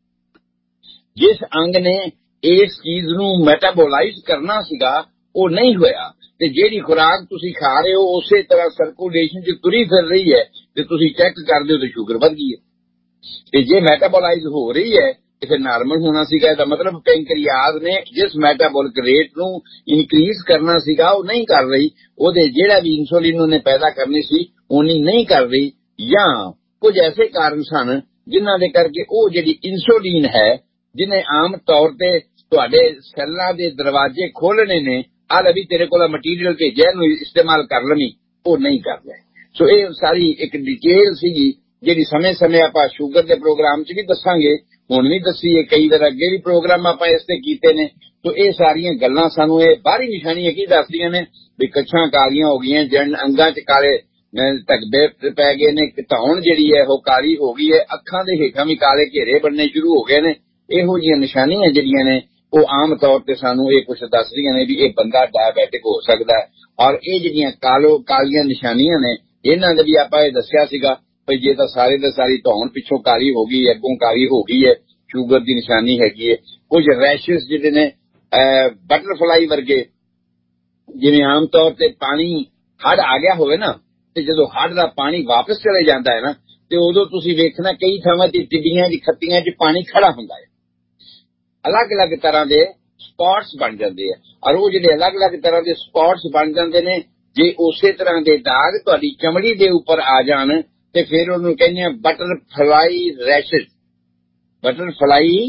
ਜਿਸ ਅੰਗ ਨੇ ਇਸ ਚੀਜ਼ ਨੂੰ ਮੈਟਾਬੋਲਾਈਜ਼ ਕਰਨਾ ਸੀਗਾ ਉਹ ਨਹੀਂ ਹੋਇਆ। ਤੇ ਜਿਹੜੀ ਖੁਰਾਕ ਤੁਸੀਂ ਖਾ ਰਹੇ ਹੋ ਉਸੇ ਤਰ੍ਹਾਂ ਸਰਕੂਲੇਸ਼ਨ 'ਚ ਤੁਰੀ ਫਿਰ ਰਹੀ ਹੈ ਤੇ ਤੁਸੀਂ ਚੈੱਕ ਕਰਦੇ ਹੋ ਤੇ ਸ਼ੂਗਰ ਵੱਧ ਗਈ ਹੈ। ਤੇ ਜੇ ਮੈਟਾਬੋਲਾਈਜ਼ ਹੋ ਰਹੀ ਹੈ ਤੇ ਫਿਰ ਨਾਰਮਲ ਹੋਣਾ ਸੀਗਾ। ਇਹਦਾ ਮਤਲਬ ਪੈਂਕਰੀਆਜ਼ ਨੇ ਜਿਸ ਮੈਟਾਬੋਲਿਕ ਰੇਟ ਨੂੰ ਇਨਕਰੀਜ਼ ਕਰਨਾ ਸੀਗਾ ਉਹ ਨਹੀਂ ਕਰ ਰਹੀ, ਉਹਦੇ ਜਿਹੜਾ ਵੀ ਇਨਸੂਲਿਨ ਉਹਨੇ ਪੈਦਾ ਕਰਨੀ ਸੀ ਉਨੀ ਨਹੀਂ ਕਰ ਰਹੀ, ਜਾਂ ਕੁਝ ਐਸੇ ਕਾਰਨ ਸਨ ਜਿਨ੍ਹਾਂ ਦੇ ਕਰਕੇ ਉਹ ਜਿਹੜੀ ਇਨਸੂਲਿਨ ਹੈ ਜਿਹਨੇ ਆਮ ਤੌਰ ਤੇ ਤੁਹਾਡੇ ਸੈੱਲਾਂ ਦੇ ਦਰਵਾਜ਼ੇ ਖੋਲਣੇ ਨੇ, ਆ ਲੈ ਵੀ ਤੇਰੇ ਕੋਲ ਮਟੀਰੀਅਲ ਭੇਜਿਆ ਇਹਨੂੰ ਇਸਤੇਮਾਲ ਕਰ ਲਵੀਂ, ਉਹ ਨਹੀਂ ਕਰ ਰਹੇ। ਸੋ ਇਹ ਸਾਰੀ ਇੱਕ ਡਿਟੇਲ ਸੀਗੀ ਜਿਹੜੀ ਸਮੇਂ-ਸਮੇਂ ਆਪਾਂ ਸ਼ੂਗਰ ਦੇ ਪ੍ਰੋਗਰਾਮ 'ਚ ਵੀ ਦੱਸਾਂਗੇ, ਹੁਣ ਵੀ ਦੱਸੀ ਹੈ, ਕਈ ਵਾਰ ਅੱਗੇ ਵੀ ਪ੍ਰੋਗਰਾਮ ਆਪਾਂ ਇਸ ਤੇ ਕੀਤੇ ਨੇ। ਸੋ ਇਹ ਸਾਰੀਆਂ ਗੱਲਾਂ ਸਾਨੂੰ ਇਹ ਬਾਹਰੀ ਨਿਸ਼ਾਨੀਆਂ ਕੀ ਦੱਸਦੀਆਂ ਨੇ ਵੀ ਕੱਛਾਂ ਕਾਲੀਆਂ ਹੋ ਗਈਆਂ, ਜਨ ਅੰਗਾਂ 'ਚ ਕਾਲੇ ਧੱਬੇ ਪੈ ਗਏ ਨੇ, ਧੌਣ ਜਿਹੜੀ ਹੈ ਉਹ ਕਾਲੀ ਹੋ ਗਈ ਹੈ, ਅੱਖਾਂ ਦੇ ਹੇਠਾਂ ਵੀ ਕਾਲੇ ਘੇਰੇ ਬਣਨੇ ਸ਼ੁਰੂ ਹੋ ਗਏ ਨੇ। ਇਹੋ ਜਿਹੀਆਂ ਨਿਸ਼ਾਨੀਆਂ ਜਿਹੜੀਆਂ ਨੇ ਉਹ ਆਮ ਤੌਰ ਤੇ ਸਾਨੂੰ ਇਹ ਕੁਝ ਦੱਸਦੀਆਂ ਨੇ ਵੀ ਇਹ ਬੰਦਾ ਡਾਇਬੈਟਿਕ ਹੋ ਸਕਦਾ ਹੈ। ਔਰ ਇਹ ਜਿਹੜੀਆਂ ਕਾਲੀਆਂ ਨਿਸ਼ਾਨੀਆਂ ਨੇ ਇਹਨਾਂ ਦੇ ਵੀ ਆਪਾਂ ਇਹ ਦੱਸਿਆ ਸੀਗਾ ਵੀ ਜੇ ਤਾਂ ਸਾਰੇ ਦਾ ਸਾਰੀ ਧੌਣ ਪਿੱਛੋਂ ਕਾਲੀ ਹੋ ਗਈ, ਅੱਗੋਂ ਕਾਲੀ ਹੋ ਗਈ ਹੈ, ਸ਼ੂਗਰ ਦੀ ਨਿਸ਼ਾਨੀ ਹੈਗੀ ਹੈ। ਕੁਝ ਰੈਸ਼ਸ ਜਿਹੜੇ ਨੇ ਬਟਰਫਲਾਈ ਵਰਗੇ, ਜਿਵੇਂ ਆਮ ਤੌਰ ਤੇ ਪਾਣੀ ਹੜ੍ਹ ਆ ਗਿਆ ਹੋਵੇ ਨਾ ਤੇ ਜਦੋਂ ਹੜ੍ਹ ਦਾ ਪਾਣੀ ਵਾਪਸ ਚਲੇ ਜਾਂਦਾ ਹੈ ਨਾ ਤੇ ਉਦੋਂ ਤੁਸੀਂ ਵੇਖਣਾ ਕਈ ਥਾਵਾਂ ਤੇ ਟਿੱਡੀਆਂ ਦੀ ਖੱਤੀਆਂ 'ਚ ਪਾਣੀ ਖੜਾ ਹੁੰਦਾ ਹੈ, ਅਲੱਗ-ਅਲੱਗ ਤਰ੍ਹਾਂ ਦੇ ਸਪੌਟਸ ਬਣ ਜਾਂਦੇ ਆ। ਔਰ ਉਹ ਜਿਹੜੇ ਅਲੱਗ-ਅਲੱਗ ਤਰ੍ਹਾਂ ਦੇ ਸਪੌਟਸ ਬਣ ਜਾਂਦੇ ਨੇ, ਜੇ ਉਸੇ ਤਰ੍ਹਾਂ ਦੇ ਦਾਗ ਤੁਹਾਡੀ ਚਮੜੀ ਦੇ ਉੱਪਰ ਆ ਜਾਣ ਤੇ ਫਿਰ ਉਹਨੂੰ ਕਹਿੰਦੇ ਆ ਬਟਰਫਲਾਈ ਰੈਸ਼ਸ। ਬਟਰਫਲਾਈ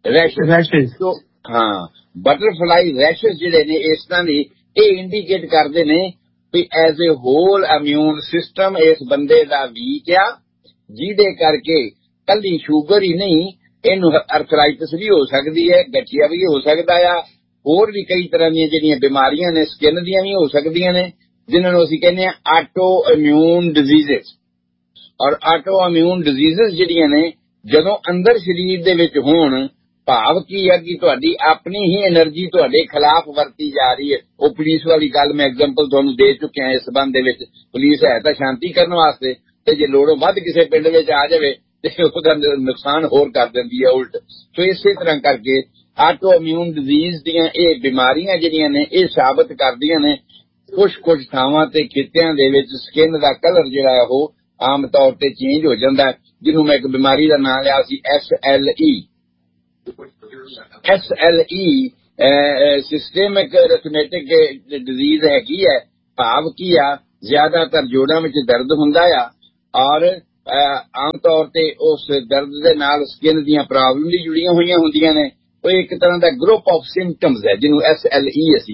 ਰੈਸ਼ਸ ਤੋਂ ਹਾਂ, ਬਟਰਫਲਾਈ ਰੈਸ਼ਸ ਜਿਹੜੇ ਨੇ ਇਸ ਤਰ੍ਹਾਂ ਦੀ ਇਹ ਇੰਡੀਕੇਟ ਕਰਦੇ ਨੇ ਵੀ as a hole immune system ਇਸ ਬੰਦੇ ਦਾ ਵੀਕ ਆ, ਜਿਹਦੇ ਕਰਕੇ ਕੱਲੀ ਸ਼ੂਗਰ ਹੀ ਨਹੀਂ ਇਹਨੂੰ ਅਰਥਰਾਈਟਿਸ ਵੀ ਹੋ ਸਕਦੀ ਹੈ, ਗਠੀਆ ਵੀ ਹੋ ਸਕਦਾ ਆ, ਹੋਰ ਵੀ ਕਈ ਤਰ੍ਹਾਂ ਦੀਆਂ ਜਿਹੜੀਆਂ ਬਿਮਾਰੀਆਂ ਨੇ ਸਕਿਨ ਦੀਆਂ ਵੀ ਹੋ ਸਕਦੀਆਂ ਨੇ, ਜਿਨ੍ਹਾਂ ਨੂੰ ਅਸੀਂ ਕਹਿੰਦੇ ਆ ਆਟੋ ਇਮਿਊਨ ਡਿਜ਼ੀਜ਼ਸ। ਔਰ ਆਟੋ ਇਮਿਊਨ ਡਿਜ਼ੀਜ਼ਸ ਜਿਹੜੀਆਂ ਨੇ ਜਦੋਂ ਅੰਦਰ ਸਰੀਰ ਦੇ ਵਿੱਚ ਹੋਣ, ਭਾਵ ਕੀ ਹੈ ਕਿ ਤੁਹਾਡੀ ਆਪਣੀ ਹੀ એનર્ਜੀ ਤੁਹਾਡੇ ਖਿਲਾਫ ਵਰਤੀ ਜਾ ਰਹੀ ਹੈ। ਉਹ ਪੁਲਿਸ ਵਾਲੀ ਗੱਲ ਮੈਂ ਐਗਜ਼ਾਮਪਲ ਤੁਹਾਨੂੰ ਦੇ ਚੁੱਕਿਆ ਇਸ ਸੰਬੰਧ ਦੇ ਵਿੱਚ। ਪੁਲਿਸ ਹੈ ਤਾਂ ਸ਼ਾਂਤੀ ਕਰਨ ਵਾਸਤੇ, ਤੇ ਜੇ ਲੋੜੋਂ ਵੱਧ ਕਿਸੇ ਪਿੰਡ ਵਿੱਚ ਆ ਜਾਵੇ ਤੇ ਉਹਦਾ ਨੁਕਸਾਨ ਹੋਰ ਕਰ ਦਿੰਦੀ ਹੈ ਉਲਟ। ਸੋ ਇਸੇ ਤਰ੍ਹਾਂ ਕਰਕੇ ਆਟੋ ਇਮਿਊਨ ਡਿਜ਼ੀਜ਼ ਦੀਆਂ ਇਹ ਬਿਮਾਰੀਆਂ ਜਿਹੜੀਆਂ ਨੇ ਇਹ ਸਾਬਤ ਕਰਦੀਆਂ ਨੇ ਕੁਝ ਥਾਵਾਂ ਤੇ ਖਿੱਤਿਆਂ ਦੇ ਵਿੱਚ ਸਕਿਨ ਦਾ ਕਲਰ ਜਿਹੜਾ ਹੈ ਉਹ ਆਮ ਤੌਰ ਤੇ ਚੇਂਜ ਹੋ ਜਾਂਦਾ ਹੈ, ਜਿਹਨੂੰ ਮੈਂ ਇੱਕ ਬਿਮਾਰੀ ਦਾ ਨਾਮ ਲਿਆ ਸੀ SLE, SLE systemic arithmetic disease हैगी है। भाव की आ ज्यादातर जोड़ां विच दर्द हुंदा आ और आम तौर ते उस दर्द दे नाल स्किन दीयां प्रॉब्लम भी जुड़ियां होईयां हुंदियां ने। वो एक तरह दा ग्रुप ऑफ सिम्पटम्स है जिन्हों SLE असीं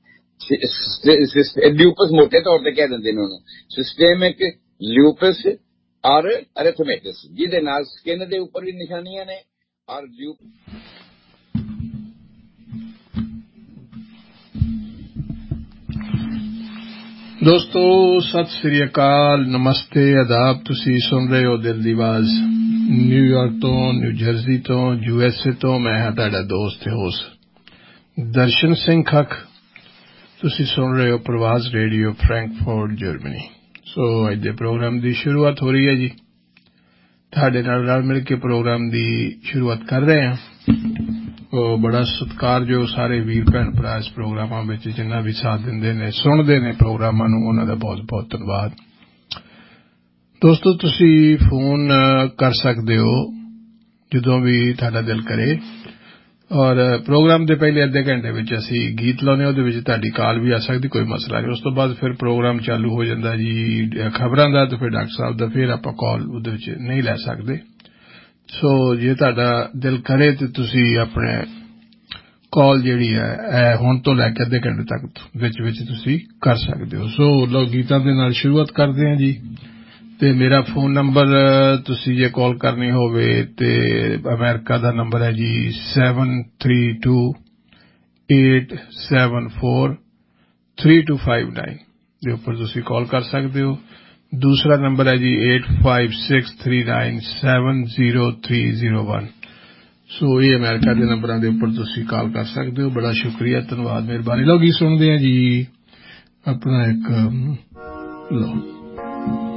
कहने। ल्यूपस मोटे तौर ते कह दिंदे ने उन्होंने, सिस्टमिक ल्यूपस और अरिथमेटिस, जिहदे नाल स्किन दे उपर भी निशानियां ने और दोस्तों सत श्री अकाल, नमस्ते, आदाब। तुसी सुन रहे हो दिल दी आवाज न्यूयॉर्क तो, न्यू जर्सी तो, USA तो। मैं हां तुहाडा दोस्त ते होस्ट दर्शन सिंह खख। तुसी सुन रहे हो प्रवास रेडियो फ्रैंकफर्ट जर्मनी। सो अज दे प्रोग्राम दी शुरुआत हो रही है जी। तुहाडे नाल रल मिल के प्रोग्राम दी शुरुआत कर रहे हैं। बड़ा सत्कार जो सारे वीर भैन भरा इस प्रोग्रामां विच जिन्ना भी साथ दिंदे ने, सुनदे ने प्रोग्रामां नूं, उन्हां दा बहुत बहुत धन्नवाद। दोस्तों तुसी फोन कर सकदे हो जदों भी तुहाडा दिल करे और प्रोग्राम दे पहले अद्धे घंटे विच असीं गीत लाउने, उहदे विच तुहाडी कॉल भी आ सकदी, कोई मसला नहीं। उस तो बाद फिर प्रोग्राम चालू हो जांदा जी खबरां दा, तो फिर डॉक्टर साहब दा फिर आपां कॉल उहदे विच नहीं लै सकदे। सो जे तुहाडा दिल करे तो तुसी अपने कॉल जिहड़ी है हुण तो लैके अद्धे घंटे तक विच विच तुसी कर सकदे हो। सो लो गीतां दे नाल शुरुआत करदे हां जी। ते मेरा फोन नंबर तुसी जे कॉल करनी होवे ते अमेरिका दा नंबर है जी 7328743259 दे उपर तुसी कॉल कर सकदे हो। दूसरा नंबर है जी 8563970301। सो ये अमेरिका के नंबरां दे उपर तुसी कॉल कर सकदे हो। बड़ा शुक्रिया, धन्यवाद, मेहरबानी। लो गीत सुनदे हैं जी अपना एक लो।